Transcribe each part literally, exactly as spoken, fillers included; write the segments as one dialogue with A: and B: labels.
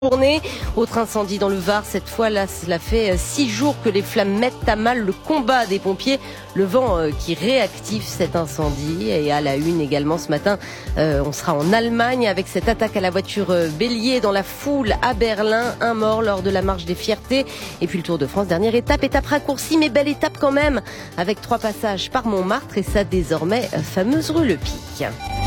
A: Journée. Autre incendie dans le Var, cette fois-là, cela fait six jours que les flammes mettent à mal le combat des pompiers. Le vent euh, qui réactive cet incendie. Et à la une également ce matin, euh, on sera en Allemagne avec cette attaque à la voiture euh, bélier dans la foule à Berlin. Un mort lors de la marche des fiertés. Et puis le Tour de France, dernière étape, étape raccourcie, mais belle étape quand même, avec trois passages par Montmartre et sa désormais fameuse rue Le Pic.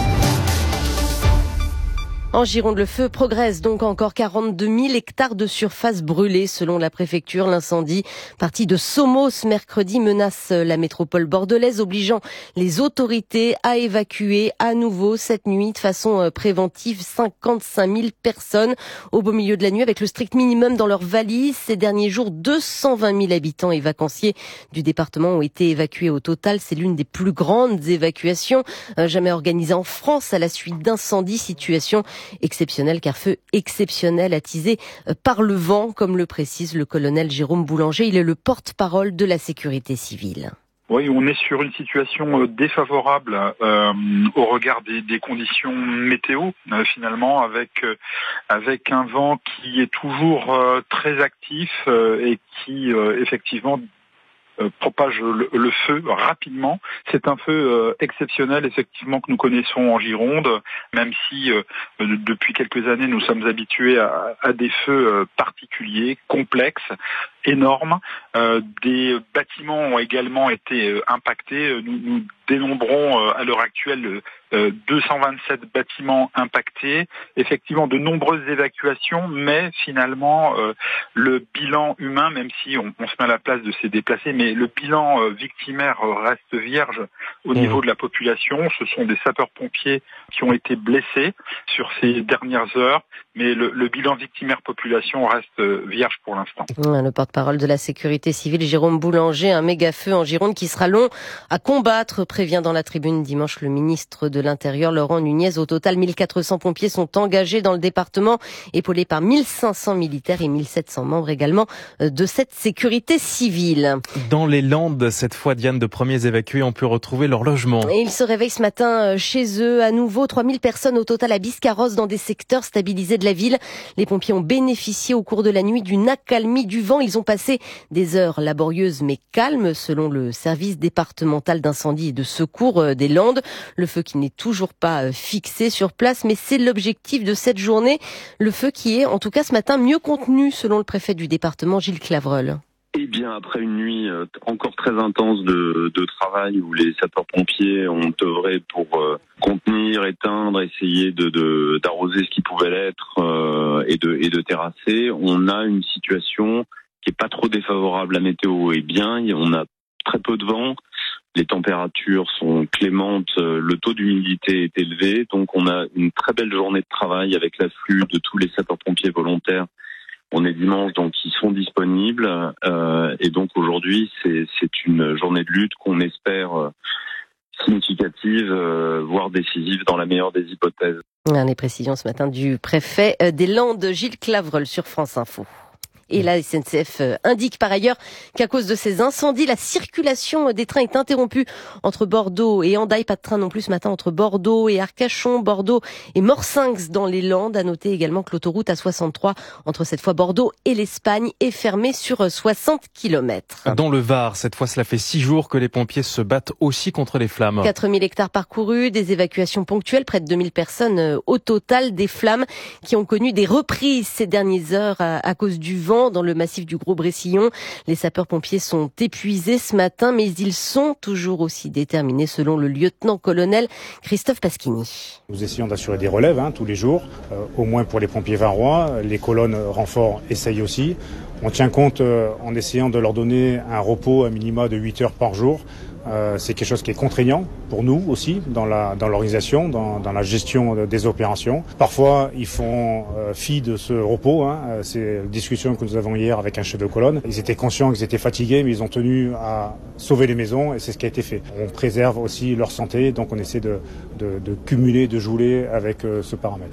A: En Gironde, le feu progresse donc, encore quarante-deux mille hectares de surface brûlée selon la préfecture. L'incendie parti de Somos mercredi menace la métropole bordelaise, obligeant les autorités à évacuer à nouveau cette nuit de façon préventive cinquante-cinq mille personnes au beau milieu de la nuit avec le strict minimum dans leurs valises. Ces derniers jours, deux cent vingt mille habitants et vacanciers du département ont été évacués au total. C'est l'une des plus grandes évacuations jamais organisées en France à la suite d'incendies, situation exceptionnel car feu exceptionnel attisé par le vent, comme le précise le colonel Jérôme Boulanger. Il est le porte-parole de la sécurité civile.
B: Oui, on est sur une situation défavorable euh, au regard des, des conditions météo, euh, finalement, avec euh, avec un vent qui est toujours euh, très actif euh, et qui, euh, effectivement, Euh, propage le, le feu rapidement. C'est un feu euh, exceptionnel effectivement que nous connaissons en Gironde, même si euh, depuis quelques années nous sommes habitués à, à des feux euh, particuliers, complexes, énormes. Euh, des bâtiments ont également été euh, impactés. Nous, nous dénombrons euh, à l'heure actuelle euh, deux cent vingt-sept bâtiments impactés. Effectivement, de nombreuses évacuations, mais finalement euh, le bilan humain, même si on, on se met à la place de ces déplacés, mais le bilan euh, victimaire reste vierge au mmh. niveau de la population. Ce sont des sapeurs-pompiers qui ont été blessés sur ces dernières heures, mais le, le bilan victimaire population reste vierge pour l'instant.
A: Le porte-parole de la sécurité civile, Jérôme Boulanger, un méga-feu en Gironde qui sera long à combattre, prévient dans la tribune dimanche le ministre de l'Intérieur, Laurent Nunez. Au total, mille quatre cents pompiers sont engagés dans le département, épaulés par mille cinq cents militaires et mille sept cents membres également de cette sécurité civile.
C: Dans les Landes, cette fois, Diane, de premiers évacués ont pu retrouver leur logement.
A: Et ils se réveillent ce matin chez eux. À nouveau, trois mille personnes au total à Biscarrosse dans des secteurs stabilisés de la ville. Les pompiers ont bénéficié au cours de la nuit d'une accalmie du vent. Ils ont passé des heures laborieuses mais calmes, selon le service départemental d'incendie et de secours des Landes. Le feu qui n'est toujours pas fixé sur place, mais c'est l'objectif de cette journée. Le feu qui est, en tout cas ce matin, mieux contenu, selon le préfet du département, Gilles Clavreul.
D: Eh bien, après une nuit encore très intense de, de travail où les sapeurs-pompiers ont œuvré pour euh, contenir, éteindre, essayer de, de d'arroser ce qui pouvait l'être euh, et de et de terrasser, on a une situation qui est pas trop défavorable. La météo est bien, on a très peu de vent, les températures sont clémentes, le taux d'humidité est élevé, donc on a une très belle journée de travail avec l'afflux de tous les sapeurs-pompiers volontaires. On est dimanche, donc ils sont disponibles. Euh, et donc aujourd'hui, c'est, c'est une journée de lutte qu'on espère euh, significative, euh, voire décisive dans la meilleure des hypothèses.
A: Les précisions ce matin du préfet des Landes, Gilles Clavreul, sur France Info. Et la S N C F indique par ailleurs qu'à cause de ces incendies, la circulation des trains est interrompue entre Bordeaux et Hendaye. Pas de train non plus ce matin entre Bordeaux et Arcachon, Bordeaux et Morsinx dans les Landes. À noter également que l'autoroute A soixante-trois entre cette fois Bordeaux et l'Espagne est fermée sur soixante kilomètres.
C: Dans le Var, cette fois, cela fait six jours que les pompiers se battent aussi contre les flammes.
A: quatre mille hectares parcourus, des évacuations ponctuelles, près de deux mille personnes au total, des flammes qui ont connu des reprises ces dernières heures à, à cause du vent dans le massif du Gros-Brécillon. Les sapeurs-pompiers sont épuisés ce matin, mais ils sont toujours aussi déterminés, selon le lieutenant-colonel Christophe Pasquini.
E: Nous essayons d'assurer des relèves hein, tous les jours, euh, au moins pour les pompiers varois. Les colonnes renforts essayent aussi. On tient compte euh, en essayant de leur donner un repos à minima de huit heures par jour. Euh, c'est quelque chose qui est contraignant pour nous aussi dans la dans l'organisation, dans, dans la gestion des opérations. Parfois, ils font euh, fi de ce repos. Hein. C'est la discussion que nous avons hier avec un chef de colonne. Ils étaient conscients qu'ils étaient fatigués, mais ils ont tenu à sauver les maisons et c'est ce qui a été fait. On préserve aussi leur santé, donc on essaie de, de, de cumuler, de jouer avec euh, ce paramètre.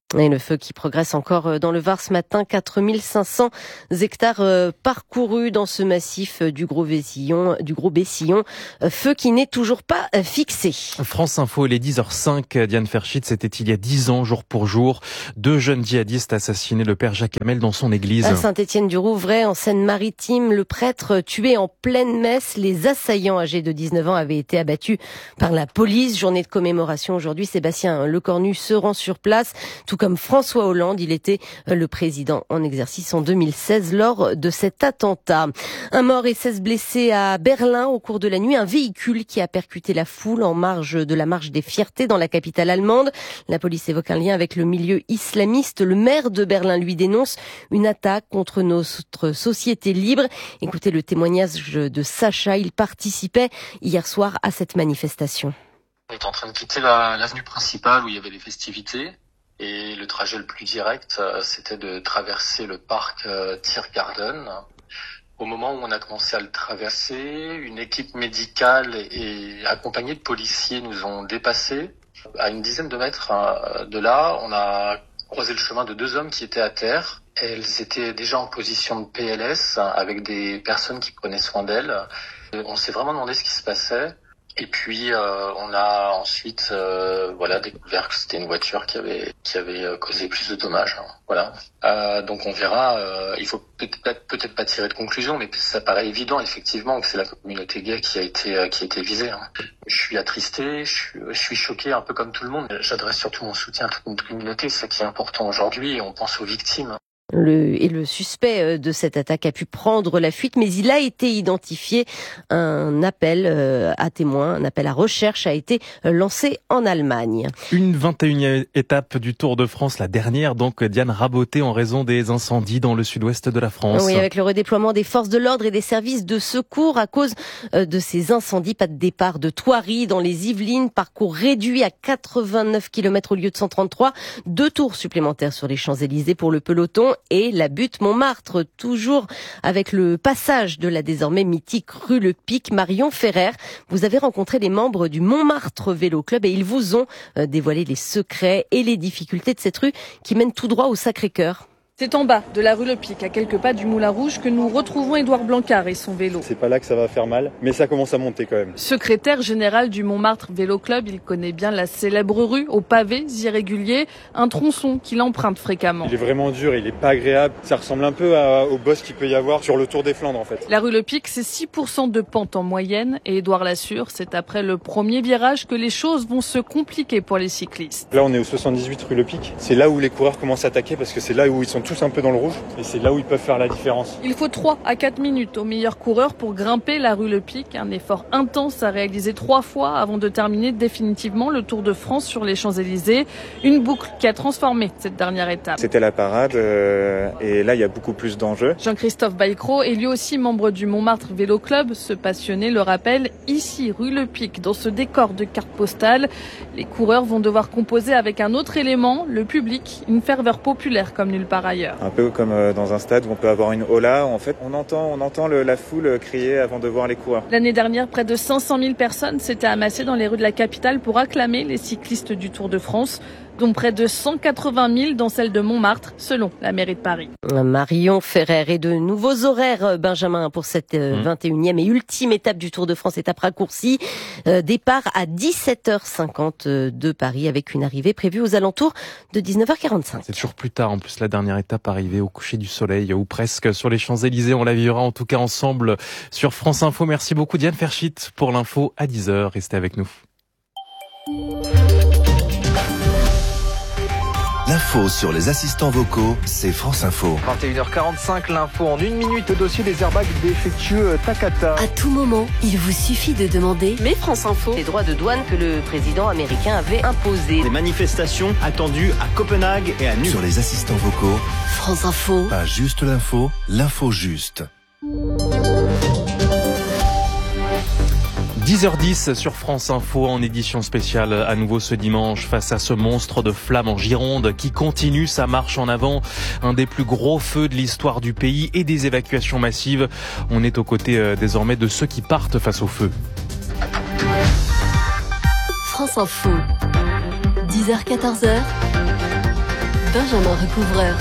A: Et le feu qui progresse encore dans le Var ce matin, quatre mille cinq cents hectares parcourus dans ce massif du Gros Bessillon, du Gros Bessillon, feu qui n'est toujours pas fixé.
C: France Info, il est dix heures cinq. Diane Ferschit, c'était il y a dix ans, jour pour jour. Deux jeunes djihadistes assassinaient le père Jacques Hamel dans son église.
A: À Saint-Étienne-du-Rouvray, en Seine-Maritime, le prêtre tué en pleine messe. Les assaillants âgés de dix-neuf ans avaient été abattus par la police. Journée de commémoration aujourd'hui. Sébastien Lecornu se rend sur place, tout comme François Hollande. Il était le président en exercice en deux mille seize lors de cet attentat. Un mort et seize blessés à Berlin au cours de la nuit. Un véhicule qui a percuté la foule en marge de la marche des fiertés dans la capitale allemande. La police évoque un lien avec le milieu islamiste. Le maire de Berlin lui dénonce une attaque contre notre société libre. Écoutez le témoignage de Sacha. Il participait hier soir à cette manifestation.
F: On était en train de quitter la, l'avenue principale où il y avait les festivités. Et le trajet le plus direct, c'était de traverser le parc Tiergarten. Au moment où on a commencé à le traverser, une équipe médicale et accompagnée de policiers nous ont dépassés. À une dizaine de mètres de là, on a croisé le chemin de deux hommes qui étaient à terre. Elles étaient déjà en position de P L S avec des personnes qui prenaient soin d'elles. On s'est vraiment demandé ce qui se passait. Et puis euh, on a ensuite euh, voilà découvert que c'était une voiture qui avait qui avait causé plus de dommages. Hein. Voilà. Euh, donc on verra. Euh, il faut peut-être peut-être pas tirer de conclusion, mais ça paraît évident effectivement que c'est la communauté gay qui a été qui a été visée. Hein. Je suis attristé, je suis, je suis choqué un peu comme tout le monde. J'adresse surtout mon soutien à toute notre communauté, c'est ça qui est important aujourd'hui. Et on pense aux victimes.
A: Le, et le suspect de cette attaque a pu prendre la fuite, mais il a été identifié. Un appel à témoins, un appel à recherche a été lancé en Allemagne.
C: Une vingt et unième étape du Tour de France, la dernière, donc Diane, rabotée en raison des incendies dans le sud-ouest de la France.
A: Oui, avec le redéploiement des forces de l'ordre et des services de secours à cause de ces incendies. Pas de départ de Thoiry dans les Yvelines, parcours réduit à quatre-vingt-neuf kilomètres au lieu de cent trente-trois. Deux tours supplémentaires sur les Champs-Élysées pour le peloton. Et la butte Montmartre, toujours avec le passage de la désormais mythique rue Le Pic. Marion Ferrer, vous avez rencontré les membres du Montmartre Vélo Club et ils vous ont dévoilé les secrets et les difficultés de cette rue qui mène tout droit au Sacré-Cœur.
G: C'est en bas de la rue Le Pic, à quelques pas du Moulin Rouge, que nous retrouvons Édouard Blancard et son vélo.
H: C'est pas là que ça va faire mal, mais ça commence à monter quand même.
G: Secrétaire général du Montmartre Vélo Club, il connaît bien la célèbre rue aux pavés irréguliers, un tronçon qu'il emprunte fréquemment.
H: Il est vraiment dur, il est pas agréable. Ça ressemble un peu à, au boss qu'il peut y avoir sur le Tour des Flandres en fait.
G: La rue Le Pic, c'est six pour cent de pente en moyenne et Édouard l'assure, c'est après le premier virage que les choses vont se compliquer pour les cyclistes.
H: Là on est au soixante-dix-huit rue Le Pic, c'est là où les coureurs commencent à attaquer parce que c'est là où ils sont tous un peu dans le rouge. Et c'est là où ils peuvent faire la différence.
G: Il faut trois à quatre minutes aux meilleurs coureurs pour grimper la rue Le Pic. Un effort intense à réaliser trois fois avant de terminer définitivement le Tour de France sur les Champs-Élysées. Une boucle qui a transformé cette dernière étape.
H: C'était la parade euh, et là il y a beaucoup plus d'enjeux.
G: Jean-Christophe Baïcro est lui aussi membre du Montmartre Vélo Club. Ce passionné le rappelle, ici rue Le Pic, dans ce décor de carte postale, les coureurs vont devoir composer avec un autre élément, le public, une ferveur populaire comme nulle part ailleurs.
H: Un peu comme dans un stade où on peut avoir une hola, en fait on entend, on entend le, la foule crier avant de voir les coureurs.
G: L'année dernière, près de cinq cent mille personnes s'étaient amassées dans les rues de la capitale pour acclamer les cyclistes du Tour de France, dont près de cent quatre-vingt mille dans celle de Montmartre, selon la mairie de Paris.
A: Marion Ferrer et de nouveaux horaires, Benjamin, pour cette mmh. vingt et unième et ultime étape du Tour de France, étape raccourcie. Euh, départ à dix-sept heures cinquante de Paris avec une arrivée prévue aux alentours de dix-neuf heures quarante-cinq.
C: C'est toujours plus tard, en plus, la dernière étape arrivée au coucher du soleil, ou presque sur les Champs-Élysées. On la vivra en tout cas ensemble sur France Info. Merci beaucoup Diane Ferschit pour l'info à dix heures. Restez avec nous.
I: L'info sur les assistants vocaux, c'est France Info.
J: vingt et une heures quarante-cinq, l'info en une minute, le dossier des airbags défectueux Takata.
K: À tout moment, il vous suffit de demander
A: « Mais France Info », les droits de douane que le président américain avait imposés.
L: Les manifestations attendues à Copenhague et à Nuuk.
I: Sur les assistants vocaux,
K: France Info.
I: Pas juste l'info, l'info juste.
C: dix heures dix sur France Info en édition spéciale à nouveau ce dimanche face à ce monstre de flammes en Gironde qui continue sa marche en avant. Un des plus gros feux de l'histoire du pays et des évacuations massives. On est aux côtés euh, désormais de ceux qui partent face au feu.
K: France Info, dix heures quatorze heures. Benjamin Recouvreur.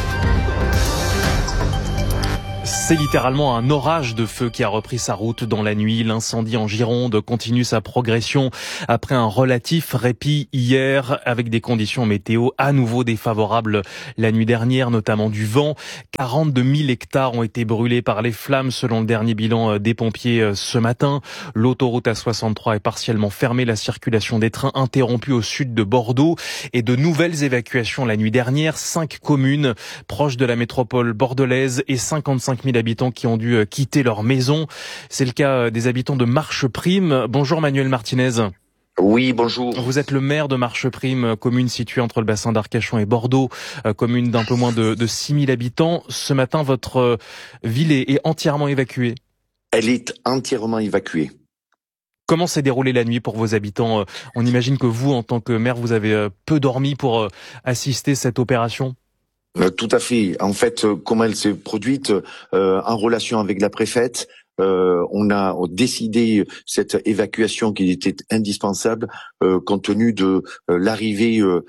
C: C'est littéralement un orage de feu qui a repris sa route dans la nuit. L'incendie en Gironde continue sa progression après un relatif répit hier avec des conditions météo à nouveau défavorables la nuit dernière, notamment du vent. quarante-deux mille hectares ont été brûlés par les flammes selon le dernier bilan des pompiers ce matin. L'autoroute A soixante-trois est partiellement fermée, la circulation des trains interrompue au sud de Bordeaux et de nouvelles évacuations la nuit dernière. Cinq communes proches de la métropole bordelaise et cinquante-cinq mille habitants qui ont dû quitter leur maison. C'est le cas des habitants de Marcheprime. Bonjour Manuel Martinez.
M: Oui, bonjour.
C: Vous êtes le maire de Marcheprime, commune située entre le bassin d'Arcachon et Bordeaux, commune d'un peu moins de, de six mille habitants. Ce matin, votre ville est, est entièrement évacuée.
M: Elle est entièrement évacuée.
C: Comment s'est déroulée la nuit pour vos habitants? On imagine que vous, en tant que maire, vous avez peu dormi pour assister à cette opération.
M: Euh, tout à fait. En fait, euh, comment elle s'est produite euh, en relation avec la préfète, euh, on a décidé cette évacuation qui était indispensable euh, compte tenu de euh, l'arrivée euh,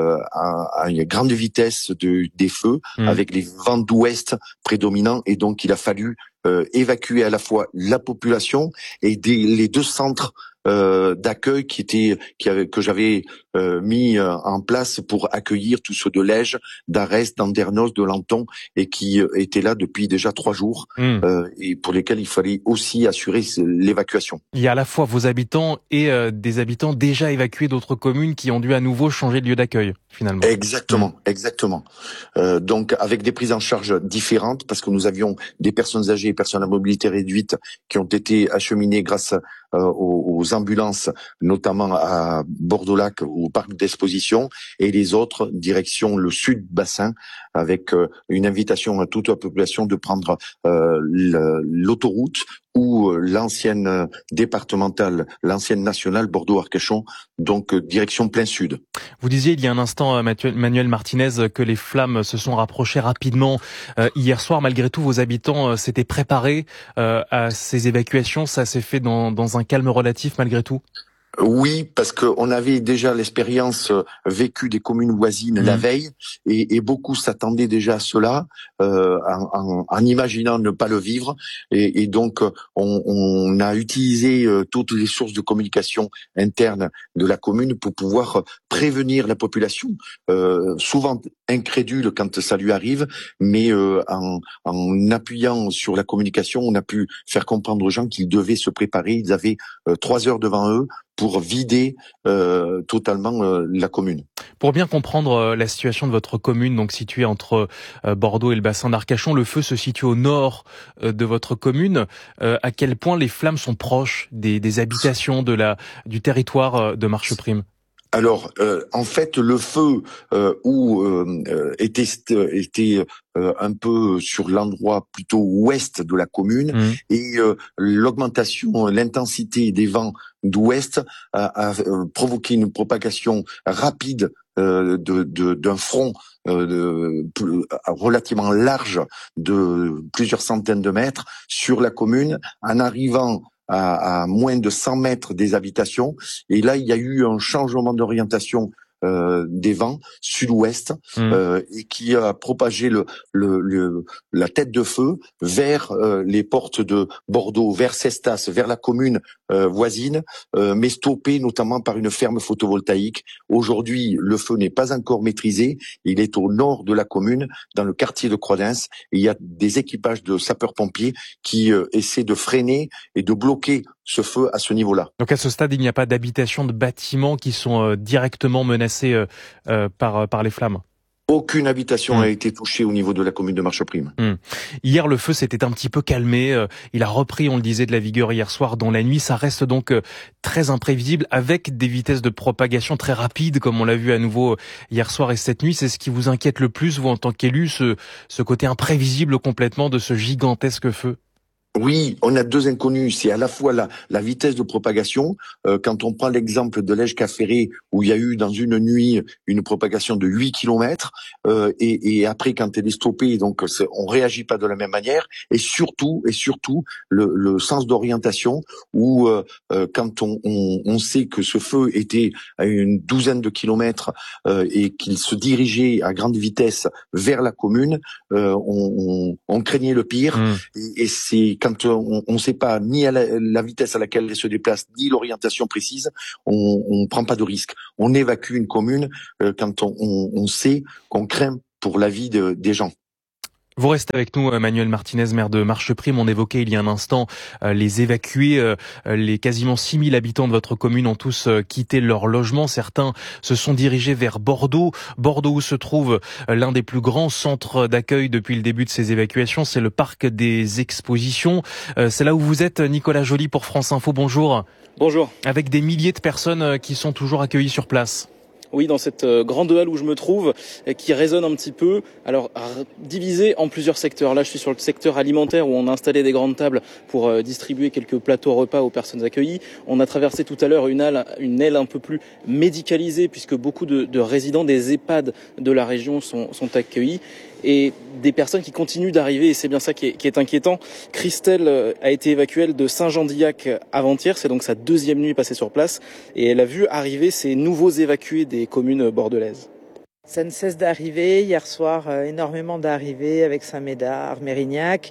M: à, à une grande vitesse de, des feux mmh. avec les vents d'ouest prédominants et donc il a fallu euh, évacuer à la fois la population et des, les deux centres Euh, d'accueil qui était qui avait, que j'avais euh, mis euh, en place pour accueillir tous ceux de Lège, d'Arès, d'Andernos, de Lanton et qui euh, étaient là depuis déjà trois jours mmh. euh, et pour lesquels il fallait aussi assurer l'évacuation.
C: Il y a à la fois vos habitants et euh, des habitants déjà évacués d'autres communes qui ont dû à nouveau changer de lieu d'accueil finalement.
M: Exactement, mmh. exactement. Euh, donc avec des prises en charge différentes parce que nous avions des personnes âgées et personnes à mobilité réduite qui ont été acheminées grâce à, euh, aux, aux ambulances, notamment à Bordeaux-Lac au parc d'exposition, et les autres direction le sud bassin, avec euh, une invitation à toute la population de prendre euh, l'autoroute ou l'ancienne départementale, l'ancienne nationale Bordeaux-Arcachon, donc euh, direction plein sud.
C: Vous disiez il y a un instant, Manuel Martinez, que les flammes se sont rapprochées rapidement. Euh, hier soir, malgré tout, vos habitants euh, s'étaient préparés euh, à ces évacuations. Ça s'est fait dans, dans un calme relatif malgré tout?
M: Oui, parce qu'on avait déjà l'expérience vécue des communes voisines mmh. la veille, et, et beaucoup s'attendaient déjà à cela, euh, en, en, en imaginant ne pas le vivre, et, et donc on, on a utilisé euh, toutes les sources de communication internes de la commune pour pouvoir prévenir la population, euh, souvent incrédule quand ça lui arrive, mais euh, en, en appuyant sur la communication, on a pu faire comprendre aux gens qu'ils devaient se préparer. Ils avaient euh, trois heures devant eux pour vider euh, totalement euh, la commune.
C: Pour bien comprendre euh, la situation de votre commune, donc située entre euh, Bordeaux et le bassin d'Arcachon, le feu se situe au nord euh, de votre commune. Euh, à quel point les flammes sont proches des, des habitations, de la, du territoire euh, de Marcheprime?
M: Alors, euh, en fait, le feu euh, où euh, était était euh, un peu sur l'endroit plutôt ouest de la commune mmh. et euh, l'augmentation, l'intensité des vents d'ouest a, a provoqué une propagation rapide euh, de, de, d'un front euh, de, de, relativement large de plusieurs centaines de mètres sur la commune, en arrivant À, à moins de cent mètres des habitations. Et là, il y a eu un changement d'orientation euh, des vents sud-ouest mmh. euh, et qui a propagé le, le, le, la tête de feu vers euh, les portes de Bordeaux, vers Cestas, vers la commune euh, voisine, euh, mais stoppé notamment par une ferme photovoltaïque. Aujourd'hui, le feu n'est pas encore maîtrisé. Il est au nord de la commune, dans le quartier de Croix-d'Ins. Il y a des équipages de sapeurs-pompiers qui euh, essaient de freiner et de bloquer ce feu à ce niveau-là.
C: Donc à ce stade, il n'y a pas d'habitations, de bâtiments qui sont euh, directement menacés euh, euh, par, par les flammes?
M: Aucune habitation n'a mmh. été touchée au niveau de la commune de Marcheprime.
C: Mmh. Hier, le feu s'était un petit peu calmé. Euh, il a repris, on le disait, de la vigueur hier soir dans la nuit. Ça reste donc euh, très imprévisible, avec des vitesses de propagation très rapides, comme on l'a vu à nouveau hier soir et cette nuit. C'est ce qui vous inquiète le plus, vous, en tant qu'élu, ce, ce côté imprévisible complètement de ce gigantesque feu?
M: Oui, on a deux inconnus. C'est à la fois la, la vitesse de propagation. Euh, quand on prend l'exemple de l'Ège-Cap-Ferré, où il y a eu dans une nuit une propagation de huit kilomètres, euh, et, et après quand elle est stoppée, donc on réagit pas de la même manière. Et surtout, et surtout, le, le sens d'orientation, où euh, quand on, on, on sait que ce feu était à une douzaine de kilomètres euh, et qu'il se dirigeait à grande vitesse vers la commune, euh, on, on, on craignait le pire. Mmh. Et, et c'est quand on ne sait pas ni à la, la vitesse à laquelle elle se déplace, ni l'orientation précise, on ne prend pas de risque. On évacue une commune euh, quand on, on, on sait qu'on craint pour la vie de, des gens.
C: Vous restez avec nous, Manuel Martinez, maire de Marcheprime. On évoquait il y a un instant euh, les évacués. Euh, les quasiment six mille habitants de votre commune ont tous euh, quitté leur logement. Certains se sont dirigés vers Bordeaux. Bordeaux où se trouve euh, l'un des plus grands centres d'accueil depuis le début de ces évacuations. C'est le parc des expositions. Euh, c'est là où vous êtes, Nicolas Joly pour France Info. Bonjour.
N: Bonjour.
C: Avec des milliers de personnes qui sont toujours accueillies sur place.
N: Oui, dans cette grande halle où je me trouve, qui résonne un petit peu, alors divisée en plusieurs secteurs. Là, je suis sur le secteur alimentaire où on a installé des grandes tables pour distribuer quelques plateaux repas aux personnes accueillies. On a traversé tout à l'heure une aile, une aile un peu plus médicalisée puisque beaucoup de, de résidents des EHPAD de la région sont, sont accueillis. Et des personnes qui continuent d'arriver, et c'est bien ça qui est, qui est inquiétant. Christelle a été évacuée de Saint-Jean-d'Illac avant-hier, c'est donc sa deuxième nuit passée sur place, et elle a vu arriver ces nouveaux évacués des communes bordelaises.
O: Ça ne cesse d'arriver. Hier soir, euh, énormément d'arrivées avec Saint-Médard, Mérignac.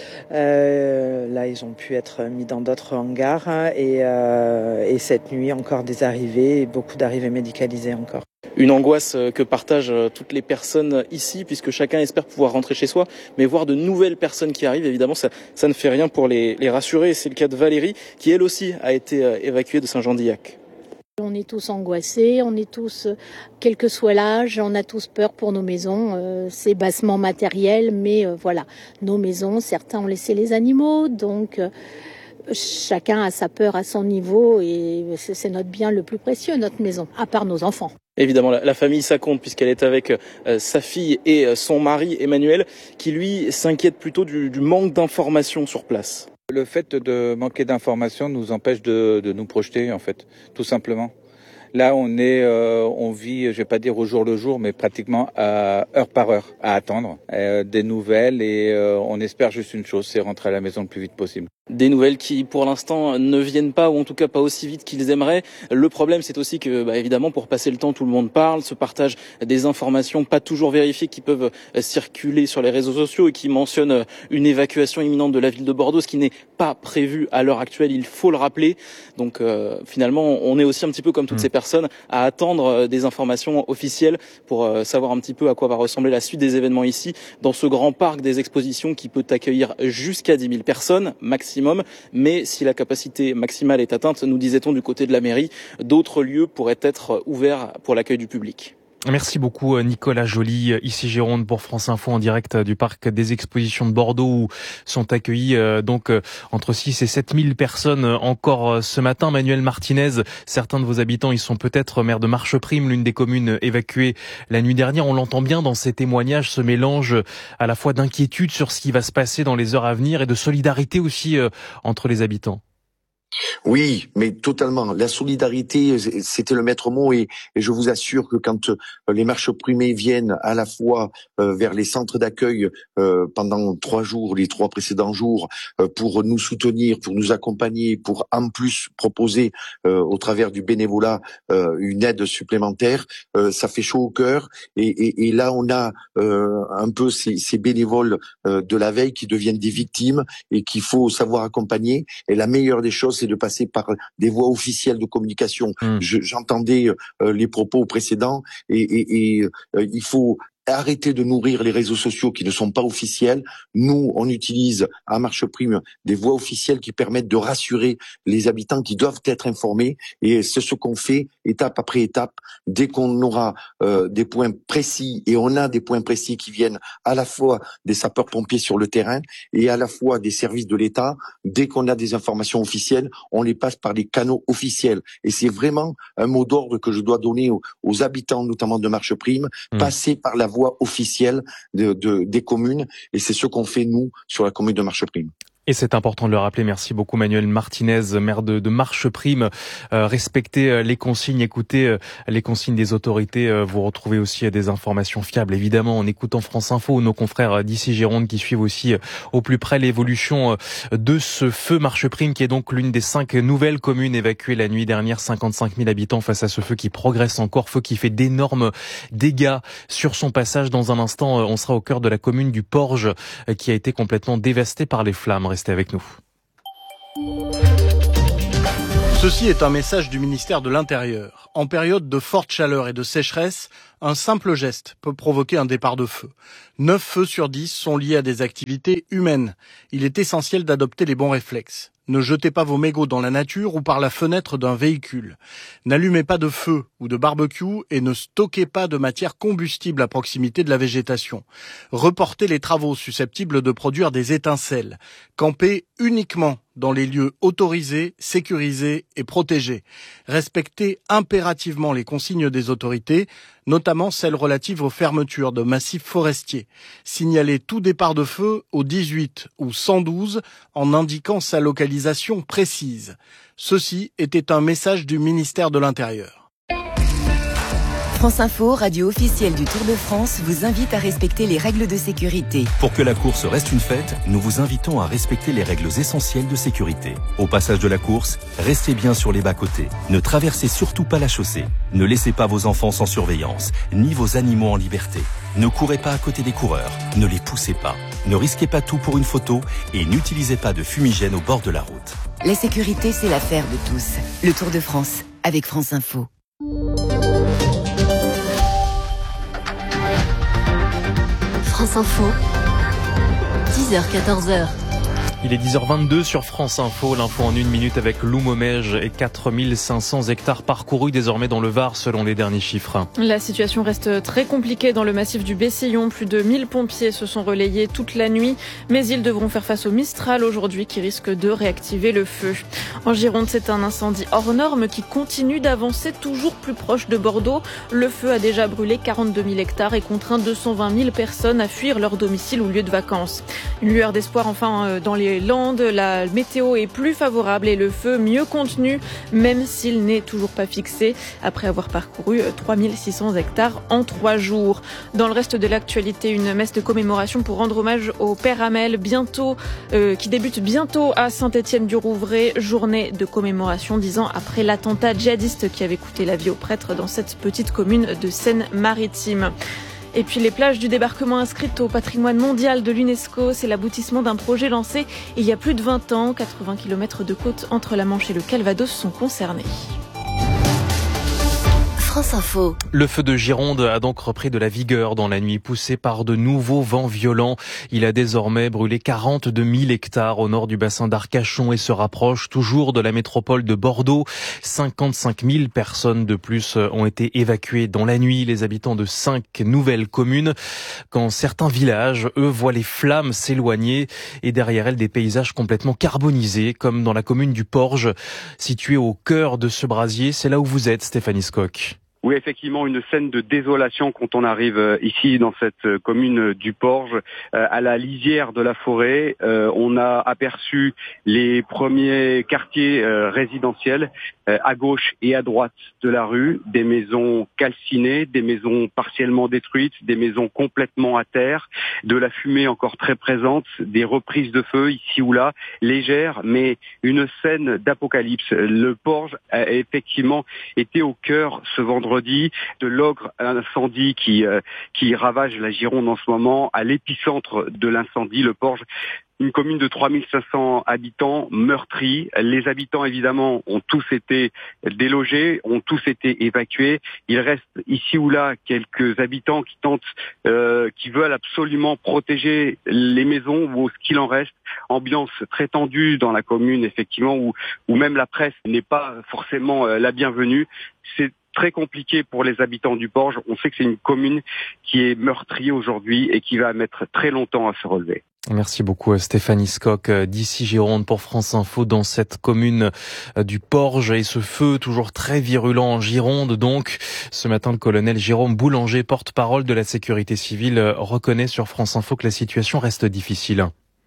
O: Euh, là, ils ont pu être mis dans d'autres hangars. Hein, et, euh, et cette nuit, encore des arrivées, et beaucoup d'arrivées médicalisées encore.
N: Une angoisse que partagent toutes les personnes ici, puisque chacun espère pouvoir rentrer chez soi. Mais voir de nouvelles personnes qui arrivent, évidemment, ça, ça ne fait rien pour les, les rassurer. Et c'est le cas de Valérie, qui elle aussi a été évacuée de Saint-Jean-d'Illac.
P: On est tous angoissés, on est tous, quel que soit l'âge, on a tous peur pour nos maisons. Euh, c'est bassement matériel, mais euh, voilà, nos maisons, certains ont laissé les animaux, donc euh, chacun a sa peur à son niveau et c'est, c'est notre bien le plus précieux, notre maison, à part nos enfants.
N: Évidemment, la, la famille, ça compte puisqu'elle est avec euh, sa fille et euh, son mari Emmanuel, qui lui s'inquiète plutôt du, du manque d'informations sur place.
Q: Le fait de manquer d'informations nous empêche de, de nous projeter, en fait, tout simplement. Là, on est, euh, on vit, je vais pas dire au jour le jour, mais pratiquement à heure par heure, à attendre euh, des nouvelles et euh, on espère juste une chose, c'est rentrer à la maison le plus vite possible.
N: Des nouvelles qui, pour l'instant, ne viennent pas, ou en tout cas pas aussi vite qu'ils aimeraient. Le problème, c'est aussi que, bah, évidemment, pour passer le temps, tout le monde parle, se partage des informations pas toujours vérifiées qui peuvent circuler sur les réseaux sociaux et qui mentionnent une évacuation imminente de la ville de Bordeaux, ce qui n'est pas prévu à l'heure actuelle, il faut le rappeler. Donc, euh, finalement, on est aussi un petit peu comme toutes mmh. ces personnes à attendre des informations officielles pour euh, savoir un petit peu à quoi va ressembler la suite des événements ici, dans ce grand parc des expositions qui peut accueillir jusqu'à dix mille personnes, maximum. Mais si la capacité maximale est atteinte, nous disait-on du côté de la mairie, d'autres lieux pourraient être ouverts pour l'accueil du public.
C: Merci beaucoup Nicolas Joly, ici Gironde pour France Info en direct du parc des expositions de Bordeaux où sont accueillis donc entre six et sept mille personnes encore ce matin. Manuel Martinez, certains de vos habitants, ils sont peut-être maire de Marcheprime, l'une des communes évacuées la nuit dernière. On l'entend bien dans ces témoignages, ce mélange à la fois d'inquiétude sur ce qui va se passer dans les heures à venir et de solidarité aussi entre les habitants.
M: Oui, mais totalement. La solidarité, c'était le maître mot et, et je vous assure que quand euh, les Marcheprimés viennent à la fois euh, vers les centres d'accueil euh, pendant trois jours, les trois précédents jours, euh, pour nous soutenir, pour nous accompagner, pour en plus proposer euh, au travers du bénévolat euh, une aide supplémentaire, euh, ça fait chaud au cœur. Et, et, et là, on a euh, un peu ces, ces bénévoles euh, de la veille qui deviennent des victimes et qu'il faut savoir accompagner. Et la meilleure des choses, c'est de passer par des voies officielles de communication. Mmh. Je, j'entendais euh, les propos précédents et, et, et euh, il faut arrêter de nourrir les réseaux sociaux qui ne sont pas officiels. Nous, on utilise à Marcheprime des voies officielles qui permettent de rassurer les habitants qui doivent être informés. Et c'est ce qu'on fait étape après étape. Dès qu'on aura euh, des points précis, et on a des points précis qui viennent à la fois des sapeurs-pompiers sur le terrain et à la fois des services de l'État, dès qu'on a des informations officielles, on les passe par les canaux officiels. Et c'est vraiment un mot d'ordre que je dois donner aux, aux habitants, notamment de Marcheprime, mmh. passer par la voie officielle de, de, des communes, et c'est ce qu'on fait nous sur la commune de Marcheprime.
C: Et c'est important de le rappeler. Merci beaucoup Manuel Martinez, maire de, de Marcheprime. Euh, respectez les consignes, écoutez euh, les consignes des autorités. Euh, vous retrouvez aussi euh, des informations fiables, évidemment, en écoutant France Info, nos confrères d'ici Gironde qui suivent aussi euh, au plus près l'évolution euh, de ce feu Marcheprime, qui est donc l'une des cinq nouvelles communes évacuées la nuit dernière. cinquante-cinq mille habitants face à ce feu qui progresse encore, feu qui fait d'énormes dégâts sur son passage. Dans un instant, euh, on sera au cœur de la commune du Porge, euh, qui a été complètement dévastée par les flammes. Restez avec nous.
R: Ceci est un message du ministère de l'Intérieur. En période de forte chaleur et de sécheresse, un simple geste peut provoquer un départ de feu. neuf feux sur dix sont liés à des activités humaines. Il est essentiel d'adopter les bons réflexes. Ne jetez pas vos mégots dans la nature ou par la fenêtre d'un véhicule. N'allumez pas de feu ou de barbecue et ne stockez pas de matière combustible à proximité de la végétation. Reportez les travaux susceptibles de produire des étincelles. Campez uniquement dans les lieux autorisés, sécurisés et protégés. Respectez impérativement les consignes des autorités, notamment celles relatives aux fermetures de massifs forestiers. Signalez tout départ de feu au dix-huit ou cent douze en indiquant sa localisation précise. Ceci était un message du ministère de l'Intérieur.
S: France Info, radio officielle du Tour de France, vous invite à respecter les règles de sécurité.
T: Pour que la course reste une fête, nous vous invitons à respecter les règles essentielles de sécurité. Au passage de la course, restez bien sur les bas-côtés. Ne traversez surtout pas la chaussée. Ne laissez pas vos enfants sans surveillance, ni vos animaux en liberté. Ne courez pas à côté des coureurs. Ne les poussez pas. Ne risquez pas tout pour une photo et n'utilisez pas de fumigène au bord de la route.
S: La sécurité, c'est l'affaire de tous. Le Tour de France, avec France Info.
K: France Info, dix heures quatorze heures.
C: Il est dix heures vingt-deux sur France Info, l'info en une minute avec Lou Momège et quatre mille cinq cents hectares parcourus désormais dans le Var selon les derniers chiffres.
G: La situation reste très compliquée dans le massif du Bessillon. Plus de mille pompiers se sont relayés toute la nuit, mais ils devront faire face au Mistral aujourd'hui qui risque de réactiver le feu. En Gironde, c'est un incendie hors norme qui continue d'avancer toujours plus proche de Bordeaux. Le feu a déjà brûlé quarante-deux mille hectares et contraint deux cent vingt mille personnes à fuir leur domicile ou lieu de vacances. Une lueur d'espoir enfin dans les Landes, la météo est plus favorable et le feu mieux contenu, même s'il n'est toujours pas fixé, après avoir parcouru trois mille six cents hectares en trois jours. Dans le reste de l'actualité, une messe de commémoration pour rendre hommage au Père Hamel, bientôt, euh, qui débute bientôt à Saint-Étienne-du-Rouvray, journée de commémoration dix ans après l'attentat djihadiste qui avait coûté la vie au prêtre dans cette petite commune de Seine-Maritime. Et puis les plages du débarquement inscrites au patrimoine mondial de l'UNESCO, c'est l'aboutissement d'un projet lancé il y a plus de vingt ans. quatre-vingts kilomètres de côte entre la Manche et le Calvados sont concernés.
K: France Info.
C: Le feu de Gironde a donc repris de la vigueur dans la nuit, poussé par de nouveaux vents violents. Il a désormais brûlé quarante-deux mille hectares au nord du bassin d'Arcachon et se rapproche toujours de la métropole de Bordeaux. cinquante-cinq mille personnes de plus ont été évacuées dans la nuit, les habitants de cinq nouvelles communes. Quand certains villages, eux, voient les flammes s'éloigner et derrière elles des paysages complètement carbonisés, comme dans la commune du Porge, située au cœur de ce brasier. C'est là où vous êtes, Stéphanie Skock.
U: Oui, effectivement, une scène de désolation quand on arrive ici dans cette commune du Porge, à la lisière de la forêt. On a aperçu les premiers quartiers résidentiels à gauche et à droite de la rue, des maisons calcinées, des maisons partiellement détruites, des maisons complètement à terre, de la fumée encore très présente, des reprises de feu ici ou là, légères, mais une scène d'apocalypse. Le Porge a effectivement été au cœur ce vendredi de l'ogre incendie qui euh, qui ravage la Gironde en ce moment, à l'épicentre de l'incendie, le Porge. Une commune de trois mille cinq cents habitants meurtris. Les habitants, évidemment, ont tous été délogés, ont tous été évacués. Il reste ici ou là quelques habitants qui tentent, euh, qui veulent absolument protéger les maisons ou ce qu'il en reste. Ambiance très tendue dans la commune, effectivement, où, où même la presse n'est pas forcément euh, la bienvenue. C'est très compliqué pour les habitants du Porge. On sait que c'est une commune qui est meurtrie aujourd'hui et qui va mettre très longtemps à se relever.
C: Merci beaucoup Stéphanie Skock d'ici Gironde pour France Info dans cette commune du Porge et ce feu toujours très virulent en Gironde. Donc ce matin le colonel Jérôme Boulanger, porte-parole de la sécurité civile, reconnaît sur France Info que la situation reste difficile.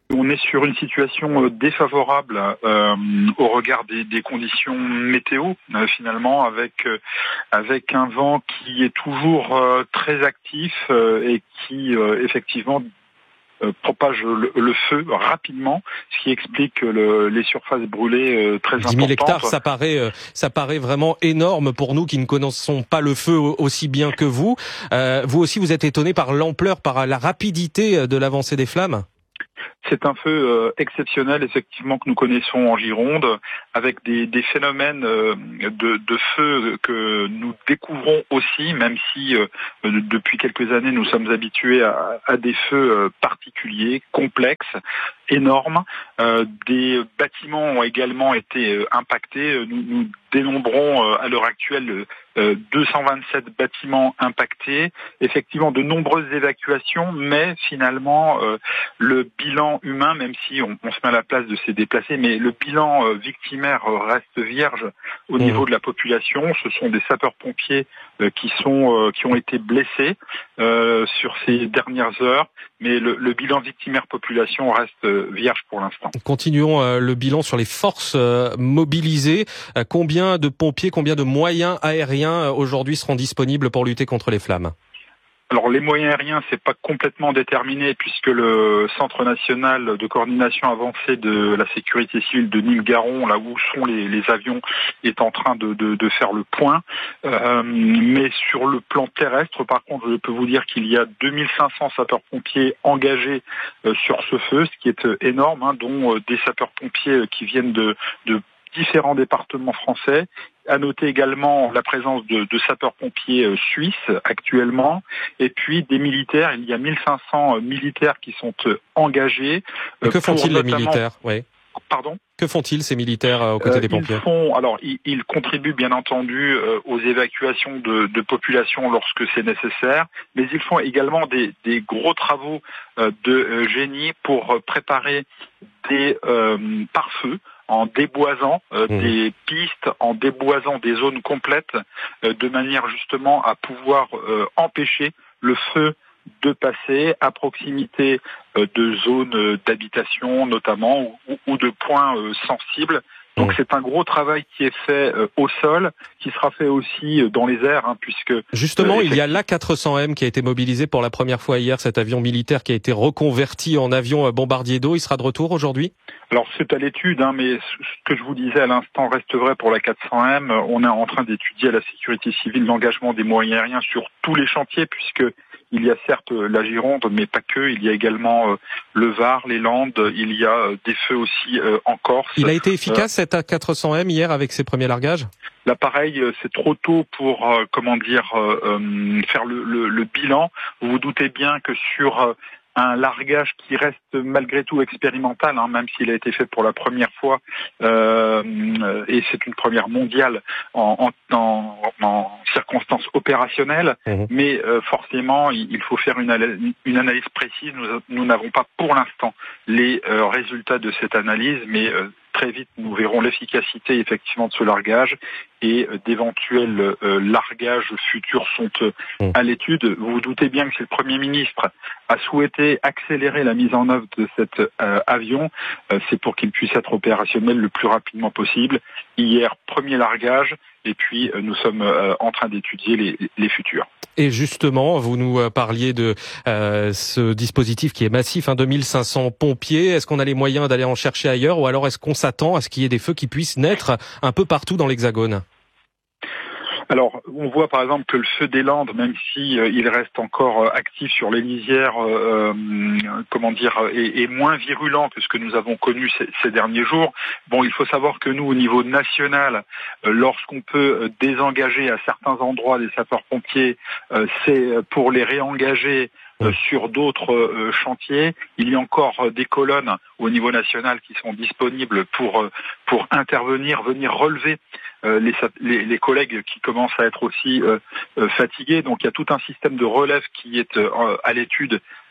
B: On est sur une situation défavorable euh, au regard des, des conditions météo, euh, finalement, avec euh, avec un vent qui est toujours euh, très actif euh, et qui, euh, effectivement, euh, propage le, le feu rapidement, ce qui explique le, les surfaces brûlées euh, très importantes.
V: dix mille hectares, ça paraît, euh, ça paraît vraiment énorme pour nous qui ne connaissons pas le feu aussi bien que vous. Euh, vous aussi, vous êtes étonné par l'ampleur, par la rapidité de l'avancée des flammes ?
B: C'est un feu euh, exceptionnel, effectivement, que nous connaissons en Gironde, avec des, des phénomènes euh, de, de feu que nous découvrons aussi, même si euh, depuis quelques années nous sommes habitués à, à des feux euh, particuliers, complexes, énormes. Euh, des bâtiments ont également été euh, impactés. Nous, nous dénombrons euh, à l'heure actuelle euh, deux cent vingt-sept bâtiments impactés. Effectivement, de nombreuses évacuations, mais finalement, euh, le bilan humain, même si on, on se met à la place de ces déplacés, mais le bilan euh, victimaire reste vierge au mmh. niveau de la population. Ce sont des sapeurs-pompiers euh, qui sont euh, qui ont été blessés euh, sur ces dernières heures, mais le, le bilan victimaire population reste euh, vierge pour l'instant.
V: Continuons euh, le bilan sur les forces euh, mobilisées. Euh, combien de pompiers, combien de moyens aériens euh, aujourd'hui seront disponibles pour lutter contre les flammes ?
B: Alors les moyens aériens, c'est pas complètement déterminé puisque le Centre national de coordination avancée de la sécurité civile de Nîmes-Garon, là où sont les, les avions, est en train de, de, de faire le point. Euh, mais sur le plan terrestre, par contre, je peux vous dire qu'il y a deux mille cinq cents sapeurs-pompiers engagés euh, sur ce feu, ce qui est euh, énorme, hein, dont euh, des sapeurs-pompiers qui viennent de, de différents départements français. À noter également la présence de, de sapeurs-pompiers suisses actuellement, et puis des militaires. Il y a mille cinq cents militaires qui sont engagés.
V: Et que font-ils
B: notamment...
V: les militaires ? Oui.
B: Pardon ?
V: Que font-ils ces militaires aux côtés
B: euh,
V: des pompiers ?
B: Ils font, alors, ils, ils contribuent bien entendu euh, aux évacuations de, de population lorsque c'est nécessaire, mais ils font également des, des gros travaux euh, de euh, génie pour euh, préparer des euh, pare-feux, en déboisant euh, mmh. des pistes, en déboisant des zones complètes, euh, de manière justement à pouvoir euh, empêcher le feu de passer à proximité euh, de zones euh, d'habitation notamment ou, ou de points euh, sensibles. Donc c'est un gros travail qui est fait euh, au sol, qui sera fait aussi euh, dans les airs, hein, puisque...
V: Justement,
B: euh,
V: il y a l'A quatre cents M qui a été mobilisé pour la première fois hier, cet avion militaire qui a été reconverti en avion bombardier d'eau. Il sera de retour aujourd'hui ?
B: Alors c'est à l'étude, hein, mais ce que je vous disais à l'instant reste vrai pour la quatre cents M. On est en train d'étudier à la sécurité civile l'engagement des moyens aériens sur tous les chantiers, puisque il y a certes la Gironde, mais pas que. Il y a également euh, le Var, les Landes. Il y a euh, des feux aussi euh, en Corse.
V: Il a été efficace euh, cet A quatre cents M hier avec ses premiers largages ?
B: L'appareil, c'est trop tôt pour euh, comment dire euh, euh, faire le, le, le bilan. Vous vous doutez bien que sur euh, un largage qui reste malgré tout expérimental, hein, même s'il a été fait pour la première fois, euh, et c'est une première mondiale en, en, en, en circonstances opérationnelles, mmh. mais euh, forcément, il, il faut faire une, une analyse précise. Nous, nous n'avons pas pour l'instant les euh, résultats de cette analyse, mais euh, très vite, nous verrons l'efficacité effectivement de ce largage et euh, d'éventuels euh, largages futurs sont euh, mmh. à l'étude. Vous vous doutez bien que si le Premier ministre a souhaité accélérer la mise en œuvre de cet euh, avion, euh, c'est pour qu'il puisse être opérationnel le plus rapidement possible. Hier, premier largage, et puis euh, nous sommes euh, en train d'étudier les, les futurs.
V: Et justement, vous nous parliez de euh, ce dispositif qui est massif, hein, deux mille cinq cents pompiers. Est-ce qu'on a les moyens d'aller en chercher ailleurs, ou alors est-ce qu'on s'attend à ce qu'il y ait des feux qui puissent naître un peu partout dans l'Hexagone ?
B: Alors, on voit par exemple que le feu des Landes, même si euh, il reste encore euh, actif sur les lisières, euh, euh, comment dire, est, est moins virulent que ce que nous avons connu ces, ces derniers jours. Bon, il faut savoir que nous, au niveau national, euh, lorsqu'on peut euh, désengager à certains endroits des sapeurs-pompiers, euh, c'est pour les réengager Euh, sur d'autres euh, chantiers. Il y a encore euh, des colonnes au niveau national qui sont disponibles pour euh, pour intervenir, venir relever euh, les, les les collègues qui commencent à être aussi euh, euh, fatigués. Donc il y a tout un système de relève qui est euh, à l'étude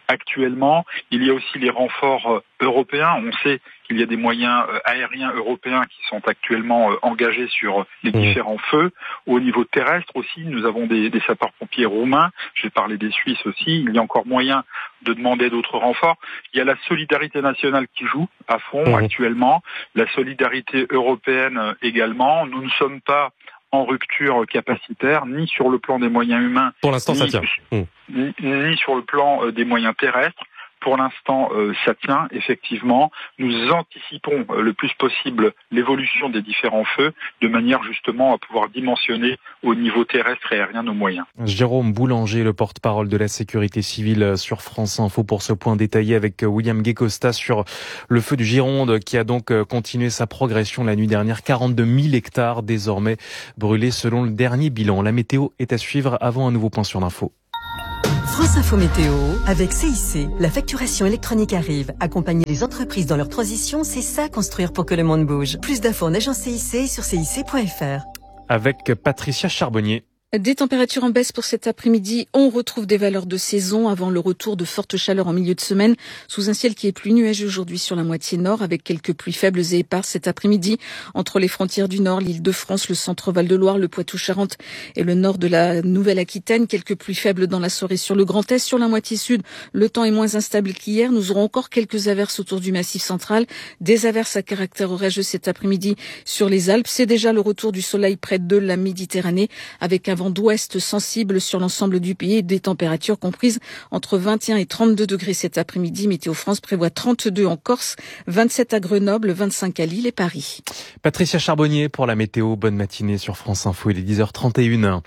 B: actuellement. Il y a aussi les renforts européens. On sait qu'il y a des moyens aériens européens qui sont actuellement engagés sur les différents feux. Au niveau terrestre aussi, nous avons des, des sapeurs-pompiers roumains. J'ai parlé des Suisses aussi. Il y a encore moyen de demander d'autres renforts. Il y a la solidarité nationale qui joue à fond mmh. actuellement. La solidarité européenne également. Nous ne sommes pas en rupture capacitaire, ni sur le plan des moyens humains.
V: Pour l'instant,
B: ni,
V: ça tient. Mmh.
B: Ni, ni sur le plan euh, des moyens terrestres. Pour l'instant, euh, ça tient, effectivement. Nous anticipons euh, le plus possible l'évolution des différents feux, de manière justement à pouvoir dimensionner au niveau terrestre et aérien nos moyens.
C: Jérôme Boulanger, le porte-parole de la sécurité civile sur France Info pour ce point détaillé avec William Guécosta sur le feu du Gironde qui a donc continué sa progression la nuit dernière. quarante-deux mille hectares désormais brûlés selon le dernier bilan. La météo est à suivre avant un nouveau point sur l'info.
D: France Info Météo, avec C I C, la facturation électronique arrive. Accompagner les entreprises dans leur transition, c'est ça construire pour que le monde bouge. Plus d'infos en agence C I C sur C I C point F R.
C: Avec Patricia Charbonnier.
E: Des températures en baisse pour cet après-midi. On retrouve des valeurs de saison avant le retour de fortes chaleurs en milieu de semaine, sous un ciel qui est plus nuageux aujourd'hui sur la moitié nord, avec quelques pluies faibles et éparses cet après-midi entre les frontières du nord, l'Île-de-France, le centre Val-de-Loire, le Poitou-Charentes et le nord de la Nouvelle-Aquitaine. Quelques pluies faibles dans la soirée sur le Grand Est. Sur la moitié sud, le temps est moins instable qu'hier. Nous aurons encore quelques averses autour du Massif central, des averses à caractère orageux cet après-midi sur les Alpes. C'est déjà le retour du soleil près de la Méditerranée, avec un vent d'ouest sensible sur l'ensemble du pays et des températures comprises entre vingt et un et trente-deux degrés cet après-midi. Météo France prévoit trente-deux en Corse, vingt-sept à Grenoble, vingt-cinq à Lille et Paris.
C: Patricia Charbonnier pour la météo. Bonne matinée sur France Info. Il est dix heures trente et une.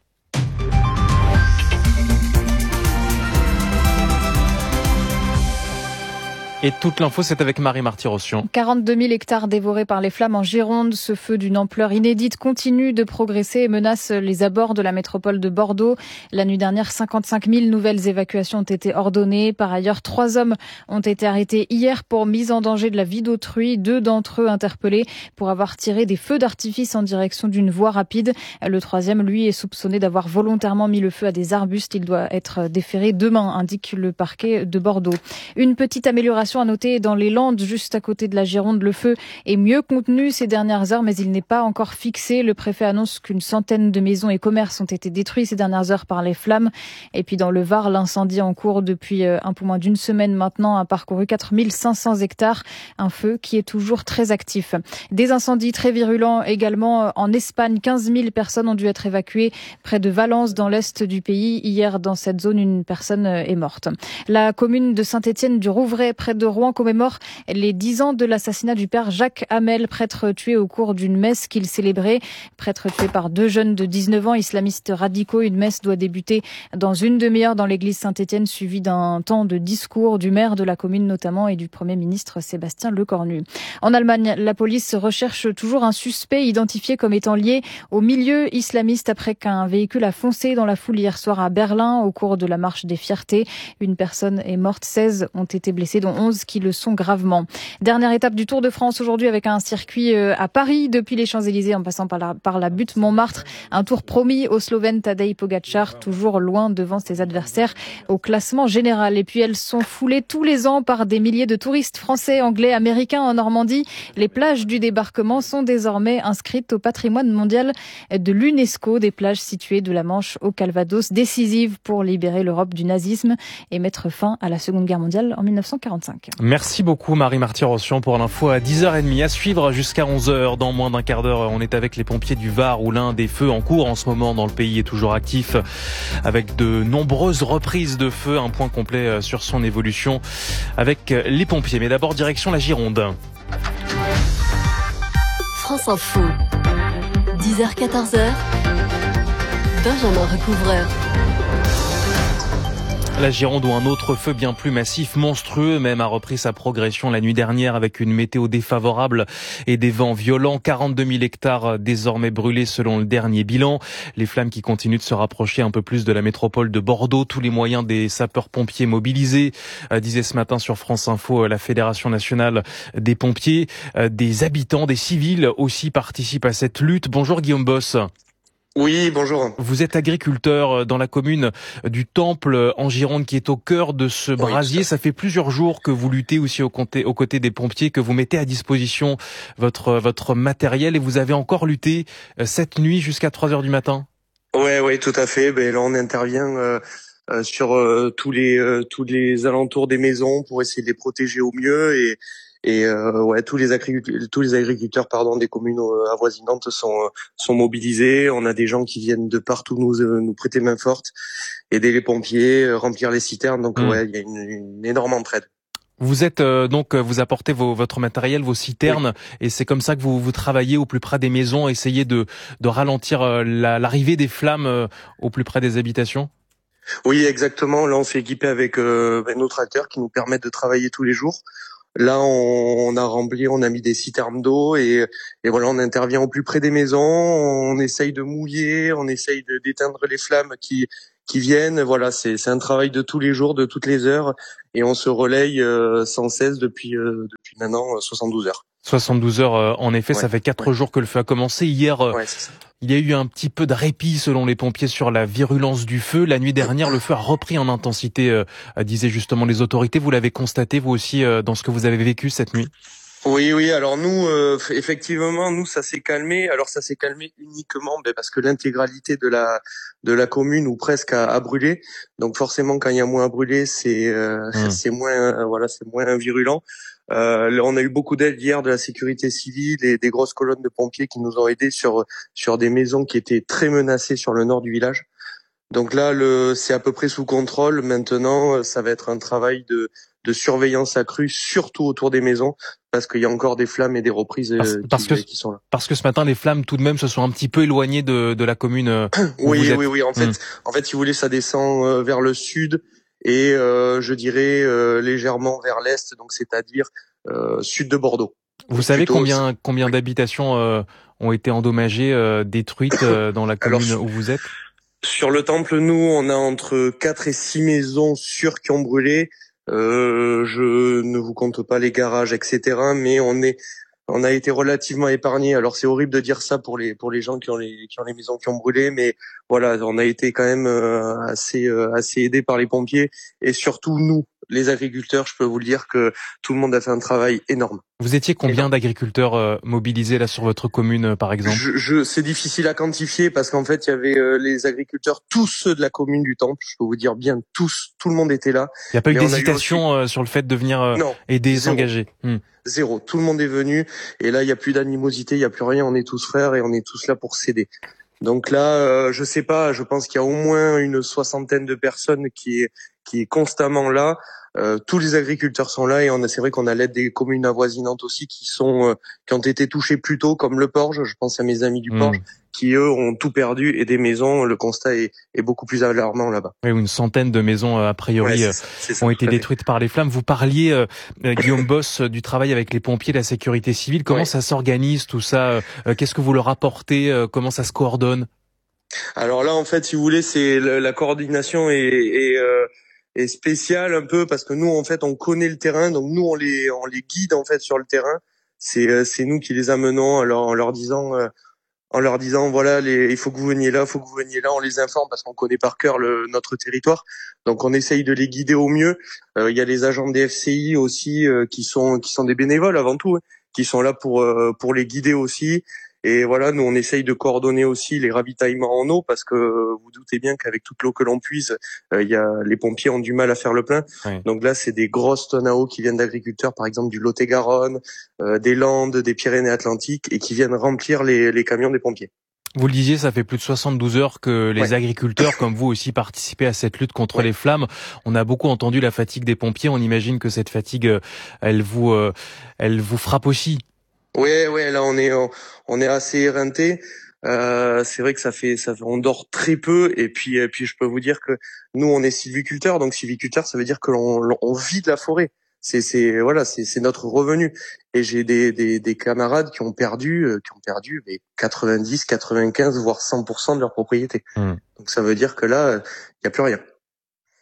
C: Et toute l'info, c'est avec Marie Marty-Rossian.
G: quarante-deux mille hectares dévorés par les flammes en Gironde. Ce feu d'une ampleur inédite continue de progresser et menace les abords de la métropole de Bordeaux. La nuit dernière, cinquante-cinq mille nouvelles évacuations ont été ordonnées. Par ailleurs, trois hommes ont été arrêtés hier pour mise en danger de la vie d'autrui. Deux d'entre eux interpellés pour avoir tiré des feux d'artifice en direction d'une voie rapide. Le troisième, lui, est soupçonné d'avoir volontairement mis le feu à des arbustes. Il doit être déféré demain, indique le parquet de Bordeaux. Une petite amélioration à noter dans les Landes, juste à côté de la Gironde. Le feu est mieux contenu ces dernières heures, mais il n'est pas encore fixé. Le préfet annonce qu'une centaine de maisons et commerces ont été détruits ces dernières heures par les flammes. Et puis dans le Var, l'incendie en cours depuis un peu moins d'une semaine maintenant a parcouru quatre mille cinq cents hectares. Un feu qui est toujours très actif. Des incendies très virulents également en Espagne. quinze mille personnes ont dû être évacuées près de Valence, dans l'est du pays. Hier, dans cette zone, une personne est morte. La commune de Saint-Étienne du Rouvray, près de Rouen, commémore les dix ans de l'assassinat du père Jacques Hamel, prêtre tué au cours d'une messe qu'il célébrait. Prêtre tué par deux jeunes de dix-neuf ans, islamistes radicaux. Une messe doit débuter dans une demi-heure dans l'église Saint-Étienne, suivie d'un temps de discours du maire de la commune notamment et du Premier ministre Sébastien Lecornu. En Allemagne, la police recherche toujours un suspect identifié comme étant lié au milieu islamiste après qu'un véhicule a foncé dans la foule hier soir à Berlin au cours de la marche des fiertés. Une personne est morte, seize ont été blessés, dont onze qui le sont gravement. Dernière étape du Tour de France aujourd'hui avec un circuit à Paris, depuis les Champs-Élysées en passant par la, par la butte Montmartre. Un tour promis au Slovène Tadej Pogačar, toujours loin devant ses adversaires au classement général. Et puis elles sont foulées tous les ans par des milliers de touristes français, anglais, américains en Normandie. Les plages du débarquement sont désormais inscrites au patrimoine mondial de l'UNESCO, des plages situées de la Manche au Calvados, décisives pour libérer l'Europe du nazisme et mettre fin à la Seconde Guerre mondiale en mille neuf cent quarante-cinq.
C: Merci beaucoup Marie Marty-Rossian pour l'info à dix heures trente. À suivre jusqu'à onze heures. Dans moins d'un quart d'heure, on est avec les pompiers du Var où l'un des feux en cours en ce moment dans le pays est toujours actif avec de nombreuses reprises de feu. Un point complet sur son évolution avec les pompiers. Mais d'abord direction la Gironde.
K: France Info. dix heures quatorze heures. Benjamin Recouvreur.
C: La Gironde où un autre feu bien plus massif, monstrueux même, a repris sa progression la nuit dernière avec une météo défavorable et des vents violents. quarante-deux mille hectares désormais brûlés selon le dernier bilan. Les flammes qui continuent de se rapprocher un peu plus de la métropole de Bordeaux. Tous les moyens des sapeurs-pompiers mobilisés, euh, disait ce matin sur France Info la Fédération nationale des pompiers. Euh, des habitants, des civils aussi participent à cette lutte. Bonjour Guillaume Boss.
F: Oui, bonjour.
C: Vous êtes agriculteur dans la commune du Temple en Gironde qui est au cœur de ce brasier. Oui, ça fait plusieurs jours que vous luttez aussi aux côtés, aux côtés des pompiers, que vous mettez à disposition votre, votre matériel et vous avez encore lutté cette nuit jusqu'à trois heures du matin.
F: Ouais, ouais, tout à fait. Ben là, on intervient euh, euh, sur euh, tous les euh, tous les alentours des maisons pour essayer de les protéger au mieux et Et euh, ouais, tous les agriculteurs, tous les agriculteurs, pardon, des communes avoisinantes sont sont mobilisés. On a des gens qui viennent de partout nous nous prêter main forte, aider les pompiers, remplir les citernes. Donc mmh. ouais, il y a une, une énorme entraide.
C: Vous êtes euh, donc vous apportez vos, votre matériel, vos citernes, oui. Et c'est comme ça que vous vous travaillez au plus près des maisons, essayez de de ralentir euh, la, l'arrivée des flammes euh, au plus près des habitations.
F: Oui, exactement. Là, on s'est équipé avec euh, nos tracteurs qui nous permettent de travailler tous les jours. Là, on, on a rempli, on a mis des citernes d'eau et, et voilà, on intervient au plus près des maisons. On essaye de mouiller, on essaye de d'éteindre les flammes qui qui viennent. Voilà, c'est c'est un travail de tous les jours, de toutes les heures, et on se relaye euh, sans cesse depuis euh, depuis maintenant euh, soixante-douze heures.
C: soixante-douze heures, euh, en effet, ouais, ça fait quatre ouais. jours que le feu a commencé. Hier, euh, ouais, il y a eu un petit peu de répit selon les pompiers sur la virulence du feu. La nuit dernière, le feu a repris en intensité, euh, disaient justement les autorités. Vous l'avez constaté, vous aussi, euh, dans ce que vous avez vécu cette nuit?
F: Oui, oui. Alors nous, euh, effectivement, nous, ça s'est calmé. Alors ça s'est calmé uniquement ben, parce que l'intégralité de la de la commune ou presque a, a brûlé. Donc forcément, quand il y a moins à brûler, c'est euh, mmh. c'est moins euh, voilà, c'est moins virulent. Euh, là, on a eu beaucoup d'aide hier de la sécurité civile et des grosses colonnes de pompiers qui nous ont aidés sur sur des maisons qui étaient très menacées sur le nord du village. Donc là, le c'est à peu près sous contrôle. Maintenant, ça va être un travail de de surveillance accrue, surtout autour des maisons, parce qu'il y a encore des flammes et des reprises
C: parce,
F: qui,
C: parce que,
F: qui sont là.
C: Parce que ce matin, les flammes tout de même se sont un petit peu éloignées de de la commune. Où
F: oui,
C: vous êtes.
F: oui, oui. En fait, mmh. en fait, si vous voulez, ça descend vers le sud et euh, je dirais euh, légèrement vers l'est, donc c'est-à-dire euh, sud de Bordeaux.
C: Vous donc savez combien combien oui. d'habitations euh, ont été endommagées, euh, détruites euh, dans la commune Alors, où vous êtes?
F: Sur le Temple, nous, on a entre quatre et six maisons sûres qui ont brûlé. Euh, je ne vous compte pas les garages, et cetera. Mais on est, on a été relativement épargnés. Alors c'est horrible de dire ça pour les pour les gens qui ont les qui ont les maisons qui ont brûlé, mais voilà, on a été quand même euh, assez euh, assez aidés par les pompiers et surtout nous, les agriculteurs. Je peux vous le dire que tout le monde a fait un travail énorme.
C: Vous étiez combien d'agriculteurs euh, mobilisés là sur votre commune, euh, par exemple?
F: je, je, C'est difficile à quantifier parce qu'en fait, il y avait euh, les agriculteurs, tous ceux de la commune du Temple. Je peux vous dire bien tous, tout le monde était là.
C: Il n'y a pas eu d'hésitation aussi... euh, sur le fait de venir euh, non, aider,
F: zéro.
C: s'engager. Hmm.
F: Zéro. Tout le monde est venu et là, il n'y a plus d'animosité, il n'y a plus rien. On est tous frères et on est tous là pour s'aider. Donc là, euh, je sais pas. Je pense qu'il y a au moins une soixantaine de personnes qui est qui est constamment là. Euh, tous les agriculteurs sont là et on a, c'est vrai qu'on a l'aide des communes avoisinantes aussi qui sont euh, qui ont été touchées plus tôt, comme le Porge. Je pense à mes amis du mmh. Porge qui eux ont tout perdu et des maisons. Le constat est, est beaucoup plus alarmant là-bas.
C: Oui, une centaine de maisons a priori ouais, c'est ça, c'est ça, ont été détruites par les flammes. Vous parliez euh, Guillaume Boss du travail avec les pompiers, la sécurité civile. Comment ouais. ça s'organise tout ça? euh, Qu'est-ce que vous leur apportez? euh, Comment ça se coordonne?
F: Alors là, en fait, si vous voulez, c'est la, la coordination et, et euh, est spécial un peu parce que nous en fait on connaît le terrain, donc nous on les on les guide en fait sur le terrain. C'est c'est nous qui les amenons en leur, en leur disant euh, en leur disant voilà les, il faut que vous veniez là, il faut que vous veniez là. On les informe parce qu'on connaît par cœur le, notre territoire, donc on essaye de les guider au mieux. Euh, il y a les agents des F C I aussi euh, qui sont qui sont des bénévoles avant tout, hein, qui sont là pour euh, pour les guider aussi. Et voilà, nous on essaye de coordonner aussi les ravitaillements en eau parce que euh, vous doutez bien qu'avec toute l'eau que l'on puise, euh, il y a les pompiers ont du mal à faire le plein. Oui. Donc là, c'est des grosses tonnes à eau qui viennent d'agriculteurs, par exemple du Lot-et-Garonne, euh, des Landes, des Pyrénées-Atlantiques, et qui viennent remplir les, les camions des pompiers.
C: Vous le disiez, ça fait plus de soixante-douze heures que les ouais. agriculteurs, comme vous aussi, participez à cette lutte contre ouais. les flammes. On a beaucoup entendu la fatigue des pompiers. On imagine que cette fatigue, elle vous, euh, elle vous frappe aussi.
F: Ouais, ouais, là on est on, on est assez éreinté. Euh, c'est vrai que ça fait ça fait, on dort très peu et puis et puis je peux vous dire que nous on est sylviculteurs, donc sylviculteur ça veut dire que l'on on vit de la forêt. C'est c'est voilà, c'est c'est notre revenu. Et j'ai des des des camarades qui ont perdu euh, qui ont perdu mais quatre-vingt-dix, quatre-vingt-quinze voire cent pour cent de leur propriété. Mmh. Donc ça veut dire que là il y a plus rien.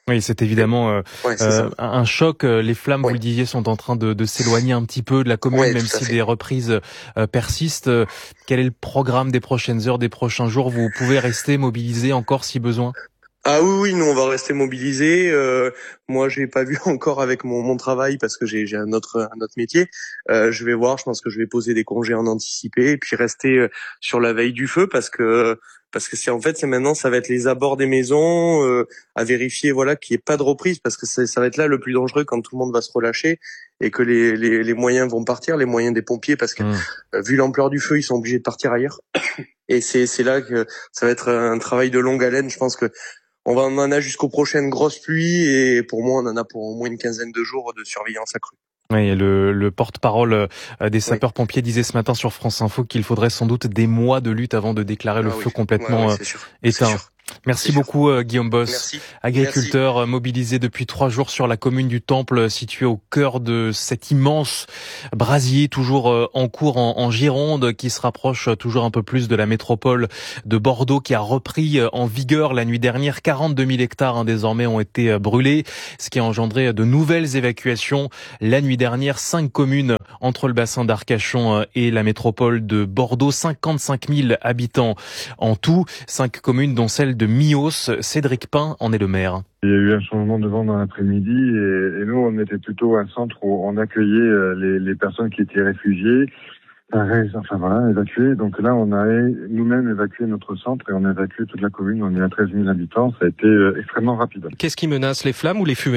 C: Oui, c'est évidemment euh,
F: ouais, c'est
C: euh, un choc. Les flammes, ouais. vous le disiez, sont en train de, de s'éloigner un petit peu de la commune, ouais, même si fait. des reprises euh, persistent. Quel est le programme des prochaines heures, des prochains jours? Vous pouvez rester mobilisé encore si besoin?
F: Ah oui, oui, nous on va rester mobilisés. Euh, moi, j'ai pas vu encore avec mon, mon travail parce que j'ai, j'ai un autre un autre métier. Euh, je vais voir. Je pense que je vais poser des congés en anticipé et puis rester sur la veille du feu parce que parce que c'est en fait c'est maintenant ça va être les abords des maisons euh, à vérifier voilà qu'il n'y ait pas de reprise parce que c'est, ça va être là le plus dangereux quand tout le monde va se relâcher et que les les, les moyens vont partir, les moyens des pompiers parce que mmh. euh, vu l'ampleur du feu, ils sont obligés de partir ailleurs. Et c'est c'est là que ça va être un travail de longue haleine. Je pense que on va on en a jusqu'aux prochaines grosses pluies et pour moi on en a pour au moins une quinzaine de jours de surveillance accrue.
C: Oui, le, le porte-parole des sapeurs-pompiers oui. disait ce matin sur France Info qu'il faudrait sans doute des mois de lutte avant de déclarer le ah, feu oui. complètement ouais, ouais, éteint. Merci beaucoup euh, Guillaume Boss, Merci. agriculteur Merci. mobilisé depuis trois jours sur la commune du Temple, située au cœur de cet immense brasier toujours euh, en cours en, en Gironde, qui se rapproche toujours un peu plus de la métropole de Bordeaux, qui a repris euh, en vigueur la nuit dernière. quarante-deux mille hectares hein, désormais ont été euh, brûlés, ce qui a engendré de nouvelles évacuations. La nuit dernière, cinq communes entre le bassin d'Arcachon euh, et la métropole de Bordeaux, cinquante-cinq mille habitants en tout, cinq communes dont celle de Mios. Cédric Pin en est le maire.
H: Il y a eu un changement de vent dans l'après-midi et, et nous on était plutôt un centre où on accueillait les, les personnes qui étaient réfugiées, enfin voilà, évacuées. Donc là on a nous-mêmes évacué notre centre et on a évacué toute la commune. On est à treize mille habitants, ça a été extrêmement rapide.
V: Qu'est-ce qui menace, les flammes ou les fumées ?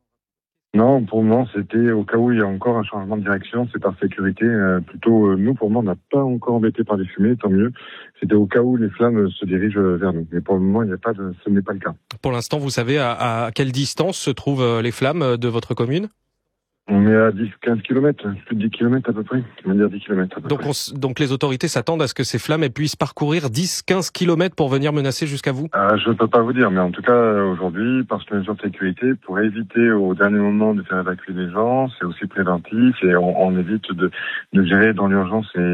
H: Non, pour le moment, c'était au cas où il y a encore un changement de direction, c'est par sécurité. Euh, plutôt, euh, nous, pour le moment, on n'a pas encore embêté par les fumées, tant mieux. C'était au cas où les flammes se dirigent vers nous. Mais pour le moment, il n'y a pas de, ce n'est pas le cas.
V: Pour l'instant, vous savez à, à quelle distance se trouvent les flammes de votre commune ?
H: On est à dix à quinze kilomètres, plus de dix kilomètres à peu près. On va dire dix kilomètres à peu
V: donc,
H: près.
V: On, donc les autorités s'attendent à ce que ces flammes puissent parcourir dix à quinze kilomètres pour venir menacer jusqu'à vous ?
H: euh, Je ne peux pas vous dire, mais en tout cas, aujourd'hui, par ce mesure de sécurité, pour éviter au dernier moment de faire évacuer les gens, c'est aussi préventif et on, on évite de, de gérer dans l'urgence et,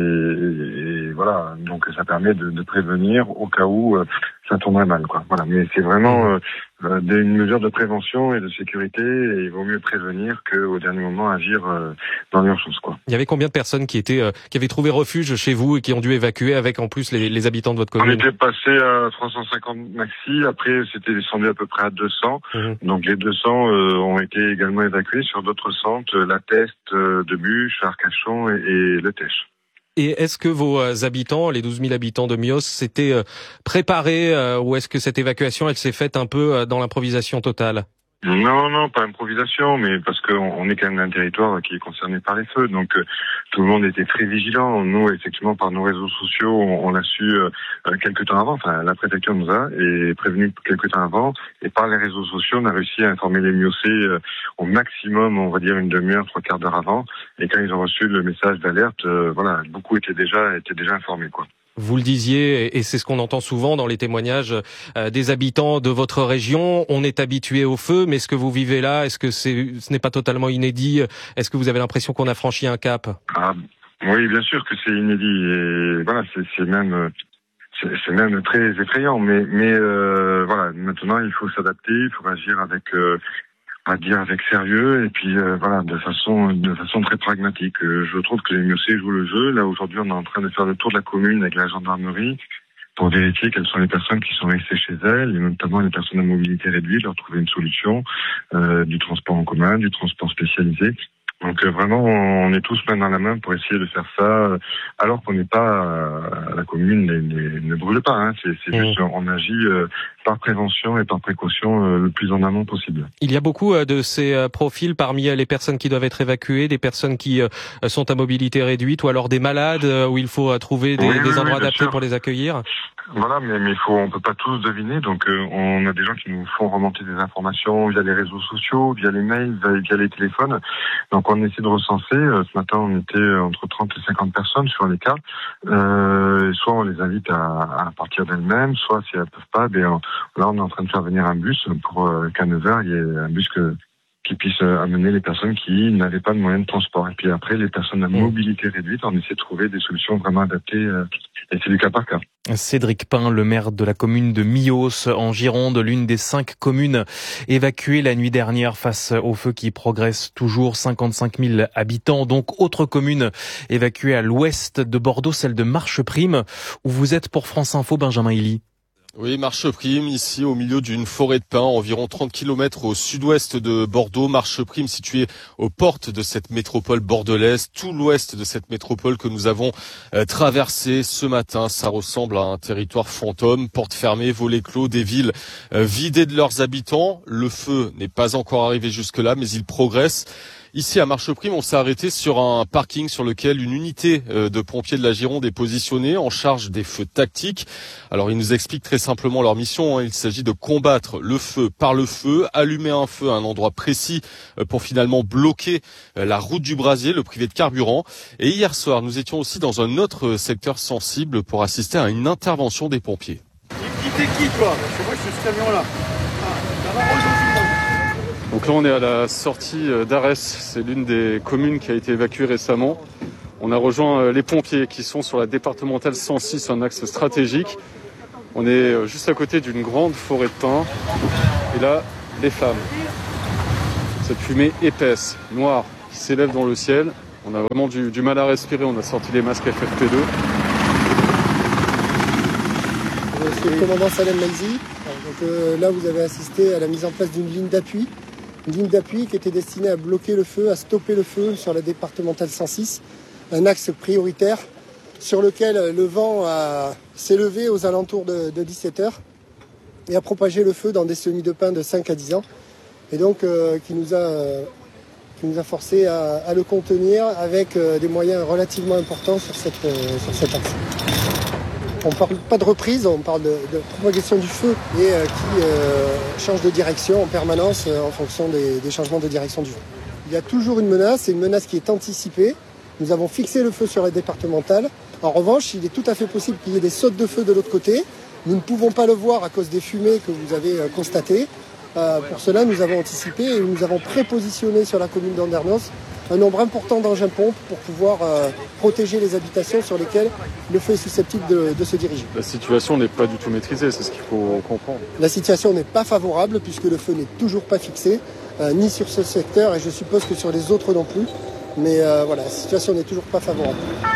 H: et, et voilà. Donc ça permet de, de prévenir au cas où euh, ça tournerait mal, quoi. Voilà. Mais c'est vraiment... Euh, Euh, une mesure de prévention et de sécurité et il vaut mieux prévenir qu'au dernier moment agir euh, dans l'urgence, quoi.
V: Il y avait combien de personnes qui étaient euh, qui avaient trouvé refuge chez vous et qui ont dû évacuer avec en plus les, les habitants de votre commune ?
H: On était passé à trois cent cinquante maxi, après c'était descendu à peu près à deux cents. Mmh. Donc les deux cents euh, ont été également évacués sur d'autres centres, la Teste, euh, de Bûche, Arcachon et, et le Tèche.
V: Et est-ce que vos habitants, les douze mille habitants de Mios, s'étaient préparés euh, ou est-ce que cette évacuation, elle s'est faite un peu dans l'improvisation totale ?
H: Non, non, pas improvisation, mais parce qu'on on est quand même un territoire qui est concerné par les feux, donc euh, tout le monde était très vigilant. Nous, effectivement, par nos réseaux sociaux, on, on l'a su euh, quelques temps avant, enfin la préfecture nous a et prévenu quelques temps avant, et par les réseaux sociaux, on a réussi à informer les Miocés euh, au maximum, on va dire une demi-heure, trois quarts d'heure avant, et quand ils ont reçu le message d'alerte, euh, voilà, beaucoup étaient déjà étaient déjà informés, quoi.
V: Vous le disiez, et c'est ce qu'on entend souvent dans les témoignages euh, des habitants de votre région, on est habitué au feu, mais ce que vous vivez là, est-ce que c'est, ce n'est pas totalement inédit ? Est-ce que vous avez l'impression qu'on a franchi un cap ?
H: Ah, oui, bien sûr que c'est inédit, et voilà, c'est, c'est même... C'est, c'est même très effrayant, mais, mais euh, voilà, maintenant il faut s'adapter, il faut agir avec... Euh, à dire avec sérieux et puis euh, voilà de façon de façon très pragmatique. Euh, je trouve que les Miocés jouent le jeu. Là aujourd'hui on est en train de faire le tour de la commune avec la gendarmerie pour vérifier quelles sont les personnes qui sont restées chez elles et notamment les personnes à mobilité réduite, leur trouver une solution, euh, du transport en commun, du transport spécialisé. Donc euh, vraiment, on est tous main dans la main pour essayer de faire ça, euh, alors qu'on n'est pas euh, à la commune, ne, ne, ne brûle pas. Hein. C'est, c'est mmh. juste, on agit euh, par prévention et par précaution euh, le plus en amont possible.
V: Il y a beaucoup euh, de ces euh, profils parmi euh, les personnes qui doivent être évacuées, des personnes qui euh, sont à mobilité réduite, ou alors des malades euh, où il faut euh, trouver des,
H: oui,
V: des
H: oui,
V: endroits
H: oui,
V: adaptés
H: sûr.
V: pour les accueillir.
H: Voilà, mais mais faut, on peut pas tous deviner. Donc euh, on a des gens qui nous font remonter des informations via les réseaux sociaux, via les mails, via, via les téléphones. Donc on essaie de recenser. Euh, ce matin, on était entre trente et cinquante personnes sur les cas. Euh, soit on les invite à, à partir d'elles-mêmes, soit si elles peuvent pas, ben on, là on est en train de faire venir un bus pour euh, qu'à neuf heures il y ait un bus que qui puisse amener les personnes qui n'avaient pas de moyens de transport. Et puis après, les personnes à mobilité réduite, on essaie de trouver des solutions vraiment adaptées, euh, et c'est du cas par cas.
C: Cédric Pain, le maire de la commune de Millos en Gironde, l'une des cinq communes évacuées la nuit dernière face au feu qui progresse toujours, cinquante-cinq mille habitants. Donc, autre commune évacuée à l'ouest de Bordeaux, celle de Marcheprime, où vous êtes pour France Info, Benjamin Hilly.
A: Oui, Marcheprime, ici au milieu d'une forêt de pins, environ trente kilomètres au sud-ouest de Bordeaux. Marcheprime située aux portes de cette métropole bordelaise, tout l'ouest de cette métropole que nous avons euh, traversée ce matin. Ça ressemble à un territoire fantôme, portes fermées, volets clos, des villes euh, vidées de leurs habitants. Le feu n'est pas encore arrivé jusque-là, mais il progresse. Ici à Marcheprime, on s'est arrêté sur un parking sur lequel une unité de pompiers de la Gironde est positionnée en charge des feux tactiques. Alors ils nous expliquent très simplement leur mission. Il s'agit de combattre le feu par le feu, allumer un feu à un endroit précis pour finalement bloquer la route du brasier, le priver de carburant. Et hier soir, nous étions aussi dans un autre secteur sensible pour assister à une intervention des pompiers.
J: T'es qui toi? C'est moi, je suis ce camion-là.
W: Donc là on est à la sortie d'Arès, c'est l'une des communes qui a été évacuée récemment. On a rejoint les pompiers qui sont sur la départementale cent six, un axe stratégique. On est juste à côté d'une grande forêt de pins. Et là, les flammes. Cette fumée épaisse, noire, qui s'élève dans le ciel. On a vraiment du, du mal à respirer, on a sorti les masques F F P deux.
X: Je suis le commandant Salem Maïzi. Donc euh, là vous avez assisté à la mise en place d'une ligne d'appui. Une ligne d'appui qui était destinée à bloquer le feu, à stopper le feu sur la départementale cent six, un axe prioritaire sur lequel le vent a, s'est levé aux alentours de, de dix-sept heures et a propagé le feu dans des semis de pin de cinq à dix ans et donc euh, qui, nous a, euh, qui nous a forcé à, à le contenir avec euh, des moyens relativement importants sur, cette, euh, sur cet axe. On ne parle pas de reprise, on parle de, de propagation du feu et euh, qui euh, change de direction en permanence euh, en fonction des, des changements de direction du vent. Il y a toujours une menace, c'est une menace qui est anticipée. Nous avons fixé le feu sur la départementale. En revanche, il est tout à fait possible qu'il y ait des sautes de feu de l'autre côté. Nous ne pouvons pas le voir à cause des fumées que vous avez euh, constatées. Euh, pour cela, nous avons anticipé et nous avons prépositionné sur la commune d'Andernos un nombre important d'engins-pompes pour pouvoir euh, protéger les habitations sur lesquelles le feu est susceptible de, de se diriger.
W: La situation n'est pas du tout maîtrisée, c'est ce qu'il faut comprendre.
X: La situation n'est pas favorable puisque le feu n'est toujours pas fixé, euh, ni sur ce secteur et je suppose que sur les autres non plus. Mais euh, voilà, la situation n'est toujours pas favorable.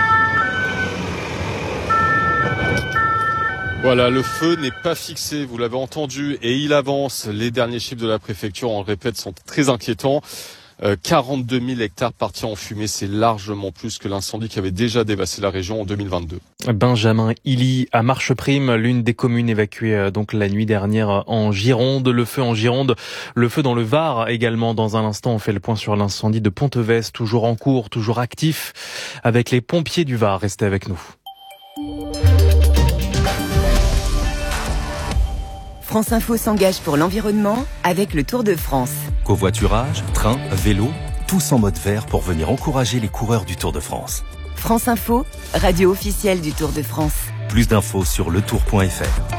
A: Voilà, le feu n'est pas fixé, vous l'avez entendu, et il avance. Les derniers chiffres de la préfecture, on le répète, sont très inquiétants. Euh, quarante-deux mille hectares partis en fumée, c'est largement plus que l'incendie qui avait déjà dévasté la région en deux mille vingt-deux.
C: Benjamin Hilly à Marcheprime, l'une des communes évacuées donc la nuit dernière en Gironde. Le feu en Gironde, le feu dans le Var également. Dans un instant, on fait le point sur l'incendie de Ponteves, toujours en cours, toujours actif, avec les pompiers du Var. Restez avec nous.
S: France Info s'engage pour l'environnement avec le Tour de France.
T: Covoiturage, train, vélo, tous en mode vert pour venir encourager les coureurs du Tour de France.
S: France Info, radio officielle du Tour de France.
T: Plus d'infos sur le tour point f r.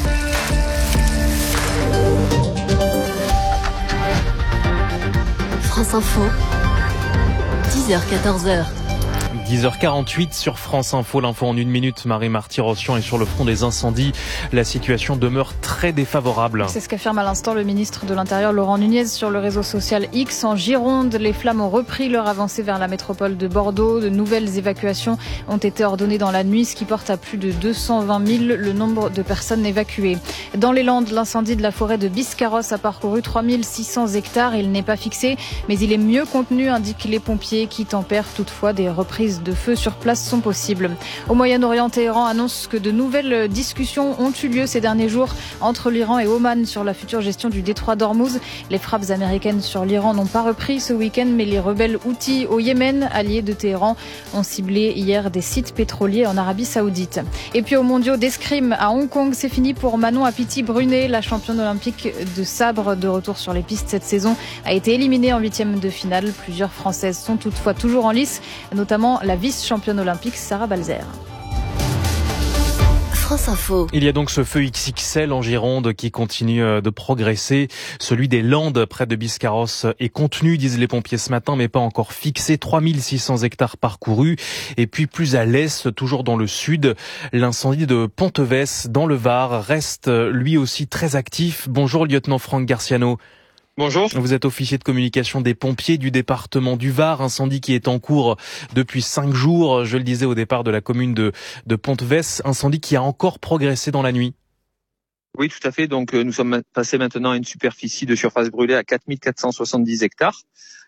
K: France Info, dix heures quatorze heures.
C: dix heures quarante-huit sur France Info, l'info en une minute. Marie-Marty Rossian est sur le front des incendies. La situation demeure très défavorable.
G: C'est ce qu'affirme à l'instant le ministre de l'Intérieur Laurent Nunez sur le réseau social X. En Gironde, les flammes ont repris leur avancée vers la métropole de Bordeaux. De nouvelles évacuations ont été ordonnées dans la nuit, ce qui porte à plus de deux cent vingt mille le nombre de personnes évacuées. Dans les Landes, l'incendie de la forêt de Biscarrosse a parcouru trois mille six cents hectares. Il n'est pas fixé, mais il est mieux contenu, indiquent les pompiers, qui tempèrent toutefois des reprises de feu sur place sont possibles. Au Moyen-Orient, Téhéran annonce que de nouvelles discussions ont eu lieu ces derniers jours entre l'Iran et Oman sur la future gestion du détroit d'Ormuz. Les frappes américaines sur l'Iran n'ont pas repris ce week-end, mais les rebelles houthis au Yémen, alliés de Téhéran, ont ciblé hier des sites pétroliers en Arabie Saoudite. Et puis aux mondiaux d'escrime à Hong Kong, c'est fini pour Manon Apiti-Brunet, la championne olympique de sabre de retour sur les pistes cette saison, a été éliminée en huitième de finale. Plusieurs Françaises sont toutefois toujours en lice, notamment la vice-championne olympique Sarah Balzer.
K: France Info.
C: Il y a donc ce feu X X L en Gironde qui continue de progresser. Celui des Landes près de Biscarrosse est contenu, disent les pompiers ce matin, mais pas encore fixé. trois mille six cents hectares parcourus. Et puis plus à l'est, toujours dans le sud, l'incendie de Pontevès dans le Var reste lui aussi très actif. Bonjour lieutenant Franck Garciano.
I: Bonjour.
C: Vous êtes officier de communication des pompiers du département du Var, incendie qui est en cours depuis cinq jours, je le disais au départ de la commune de, de Pontevès, incendie qui a encore progressé dans la nuit.
I: Oui, tout à fait. Donc nous sommes passés maintenant à une superficie de surface brûlée à quatre mille quatre cent soixante-dix hectares,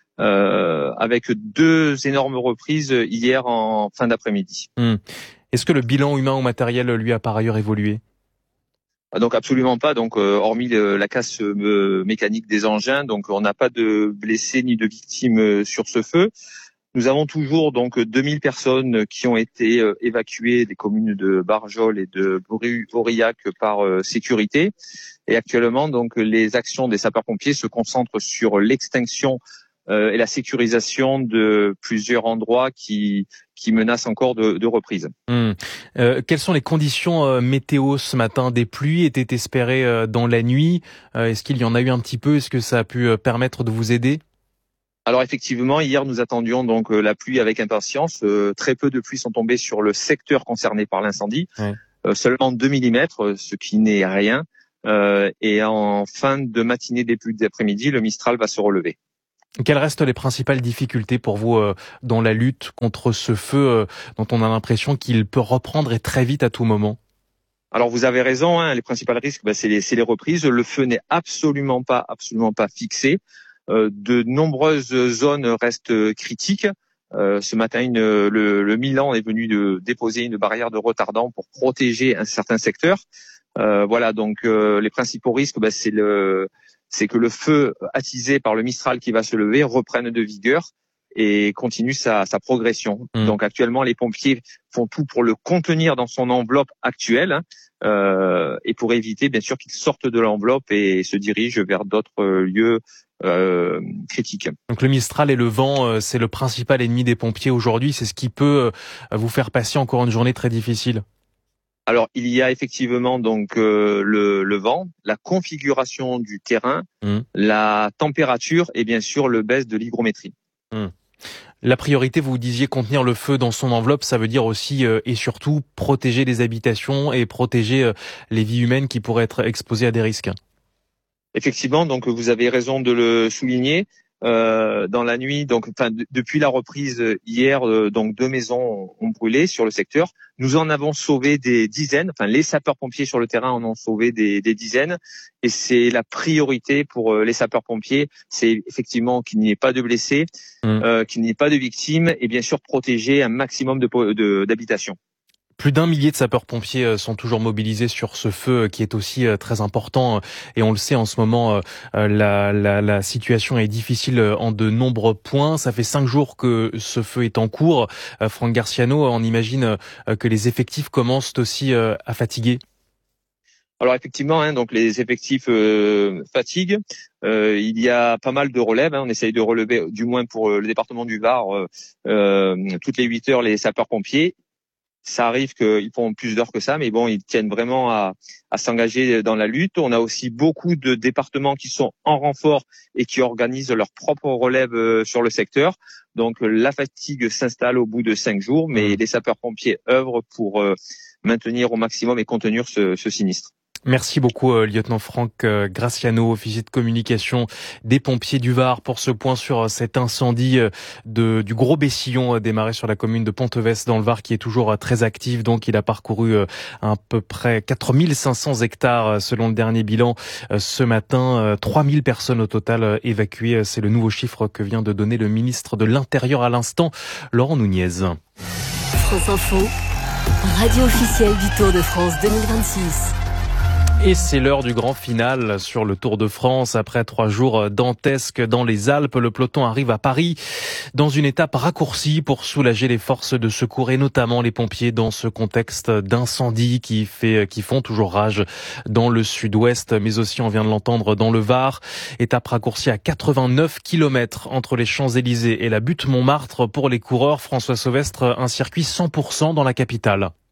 I: euh, avec deux énormes reprises hier en fin d'après-midi.
C: Hum. Est-ce que le bilan humain ou matériel lui a par ailleurs évolué ?
I: Donc absolument pas. Donc euh, hormis le, la casse euh, mécanique des engins, donc on n'a pas de blessés ni de victimes euh, sur ce feu. Nous avons toujours donc deux mille personnes qui ont été euh, évacuées des communes de Barjol et de Aurillac par euh, sécurité. Et actuellement donc les actions des sapeurs-pompiers se concentrent sur l'extinction euh, et la sécurisation de plusieurs endroits qui qui menacent encore de, de reprise.
C: Mmh. Euh, quelles sont les conditions euh, météo ce matin ? Des pluies étaient espérées euh, dans la nuit. Euh, est-ce qu'il y en a eu un petit peu ? Est-ce que ça a pu euh, permettre de vous aider ?
I: Alors effectivement, hier nous attendions donc euh, la pluie avec impatience. Euh, très peu de pluie sont tombées sur le secteur concerné par l'incendie. Ouais. Euh, seulement deux millimètres, ce qui n'est rien. Euh, et en fin de matinée, début d'après-midi, le Mistral va se relever.
C: Quelles restent les principales difficultés pour vous euh, dans la lutte contre ce feu euh, dont on a l'impression qu'il peut reprendre et très vite à tout moment ?
I: Alors vous avez raison, hein, les principaux risques, bah, c'est, les, c'est les reprises. Le feu n'est absolument pas, absolument pas fixé. Euh, de nombreuses zones restent critiques. Euh, ce matin, une, le, le Milan est venu de déposer une barrière de retardant pour protéger un certain secteur. Euh, voilà, donc euh, les principaux risques, bah, c'est le c'est que le feu attisé par le Mistral qui va se lever reprenne de vigueur et continue sa, sa progression. Mmh. Donc actuellement, les pompiers font tout pour le contenir dans son enveloppe actuelle, hein, euh, et pour éviter bien sûr qu'il sorte de l'enveloppe et se dirige vers d'autres lieux euh, critiques.
C: Donc le Mistral et le vent, euh, c'est le principal ennemi des pompiers aujourd'hui. C'est ce qui peut euh, vous faire passer encore une journée très difficile.
I: Alors, il y a effectivement donc euh, le, le vent, la configuration du terrain, mmh. la température et bien sûr le baisse de l'hygrométrie.
C: Mmh. La priorité, vous disiez contenir le feu dans son enveloppe, ça veut dire aussi euh, et surtout protéger les habitations et protéger euh, les vies humaines qui pourraient être exposées à des risques.
I: Effectivement, donc vous avez raison de le souligner. Euh, dans la nuit, donc, enfin, d- depuis la reprise hier, euh, donc deux maisons ont brûlé sur le secteur. Nous en avons sauvé des dizaines. Enfin, les sapeurs-pompiers sur le terrain en ont sauvé des, des dizaines. Et c'est la priorité pour euh, les sapeurs-pompiers, c'est effectivement qu'il n'y ait pas de blessés, mmh. euh, qu'il n'y ait pas de victimes, et bien sûr protéger un maximum de, de d'habitations.
C: Plus d'un millier de sapeurs-pompiers sont toujours mobilisés sur ce feu qui est aussi très important et on le sait en ce moment, la, la, la situation est difficile en de nombreux points. Ça fait cinq jours que ce feu est en cours. Franck Garciano, on imagine que les effectifs commencent aussi à fatiguer.
I: Alors effectivement, hein, donc les effectifs euh, fatiguent. Euh, il y a pas mal de relèves. Hein, on essaye de relever, du moins pour le département du Var, euh, euh, toutes les huit heures les sapeurs-pompiers. Ça arrive qu'ils font plus d'heures que ça, mais bon, ils tiennent vraiment à, à s'engager dans la lutte. On a aussi beaucoup de départements qui sont en renfort et qui organisent leur propre relève sur le secteur. Donc la fatigue s'installe au bout de cinq jours, mais les sapeurs-pompiers œuvrent pour euh, maintenir au maximum et contenir ce, ce sinistre.
C: Merci beaucoup, euh, lieutenant Franck euh, Graciano, officier de communication des pompiers du Var, pour ce point sur euh, cet incendie euh, de, du Gros Bessillon euh, démarré sur la commune de Pontevès dans le Var, qui est toujours euh, très actif. Donc, il a parcouru euh, à peu près quatre mille cinq cents hectares euh, selon le dernier bilan euh, ce matin. Euh, trois mille personnes au total euh, évacuées. C'est le nouveau chiffre que vient de donner le ministre de l'Intérieur à l'instant, Laurent Nunez.
K: France Info, radio officielle du Tour de France deux mille vingt-six.
C: Et c'est l'heure du grand final sur le Tour de France. Après trois jours dantesques dans les Alpes, le peloton arrive à Paris dans une étape raccourcie pour soulager les forces de secours et notamment les pompiers dans ce contexte d'incendie qui fait, qui font toujours rage dans le sud-ouest, mais aussi, on vient de l'entendre, dans le Var. Étape raccourcie à quatre-vingt-neuf kilomètres entre les Champs-Élysées et la butte Montmartre pour les coureurs. François Sauvestre, un circuit cent pour cent dans la capitale.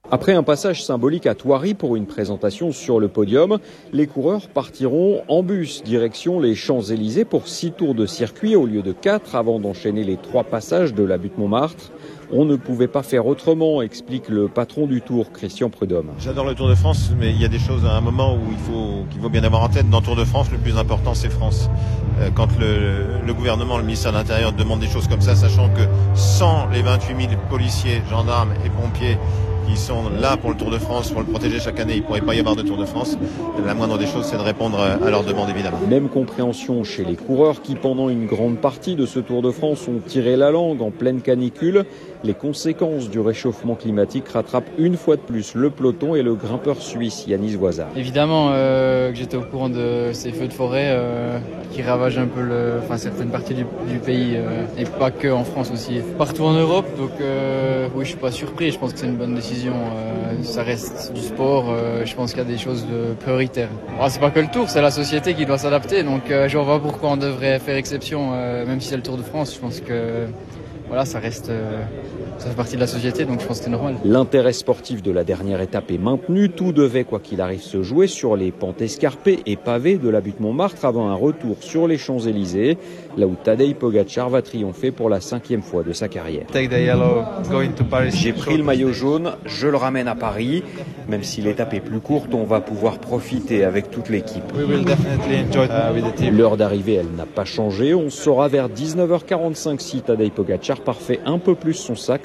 L: Après un passage symbolique à Thoiry pour une présentation sur le podium, les coureurs partiront en bus direction les Champs-Élysées pour six tours de circuit au lieu de quatre avant d'enchaîner les trois passages de la butte Montmartre. On ne pouvait pas faire autrement, explique le patron du Tour, Christian Prudhomme.
O: J'adore le Tour de France, mais il y a des choses à un moment où il faut, qu'il faut bien avoir en tête. Dans le Tour de France, le plus important, c'est France. Quand le, le gouvernement, le ministère de l'Intérieur demande des choses comme ça, sachant que sans les vingt-huit mille policiers, gendarmes et pompiers qui sont là pour le Tour de France, pour le protéger chaque année, il ne pourrait pas y avoir de Tour de France. La moindre des choses, c'est de répondre à leurs demandes, évidemment.
L: Même compréhension chez les coureurs qui, pendant une grande partie de ce Tour de France, ont tiré la langue en pleine canicule. Les conséquences du réchauffement climatique rattrapent une fois de plus le peloton et le grimpeur suisse Yanis Voisard.
P: Évidemment euh, que j'étais au courant de ces feux de forêt euh, qui ravagent un peu le, enfin, certaines parties du, du pays euh, et pas que en France aussi. Partout en Europe, donc euh, oui, je suis pas surpris. Je pense que c'est une bonne décision. Euh, ça reste du sport. Euh, je pense qu'il y a des choses de prioritaires. Bon, c'est pas que le Tour, c'est la société qui doit s'adapter. Donc euh, je vois pourquoi on devrait faire exception, euh, même si c'est le Tour de France. Je pense que voilà, ça reste, euh, ça fait partie de la société, donc je pense que c'est normal.
L: L'intérêt sportif de la dernière étape est maintenu. Tout devait, quoi qu'il arrive, se jouer sur les pentes escarpées et pavées de la butte Montmartre avant un retour sur les Champs-Élysées, là où Tadej Pogačar va triompher pour la cinquième fois de sa carrière. J'ai pris le maillot jaune, je le ramène à Paris. Même si l'étape est plus courte, on va pouvoir profiter avec toute l'équipe. L'heure d'arrivée, elle n'a pas changé. On saura vers dix-neuf heures quarante-cinq si Tadej Pogačar parfait un peu plus son sac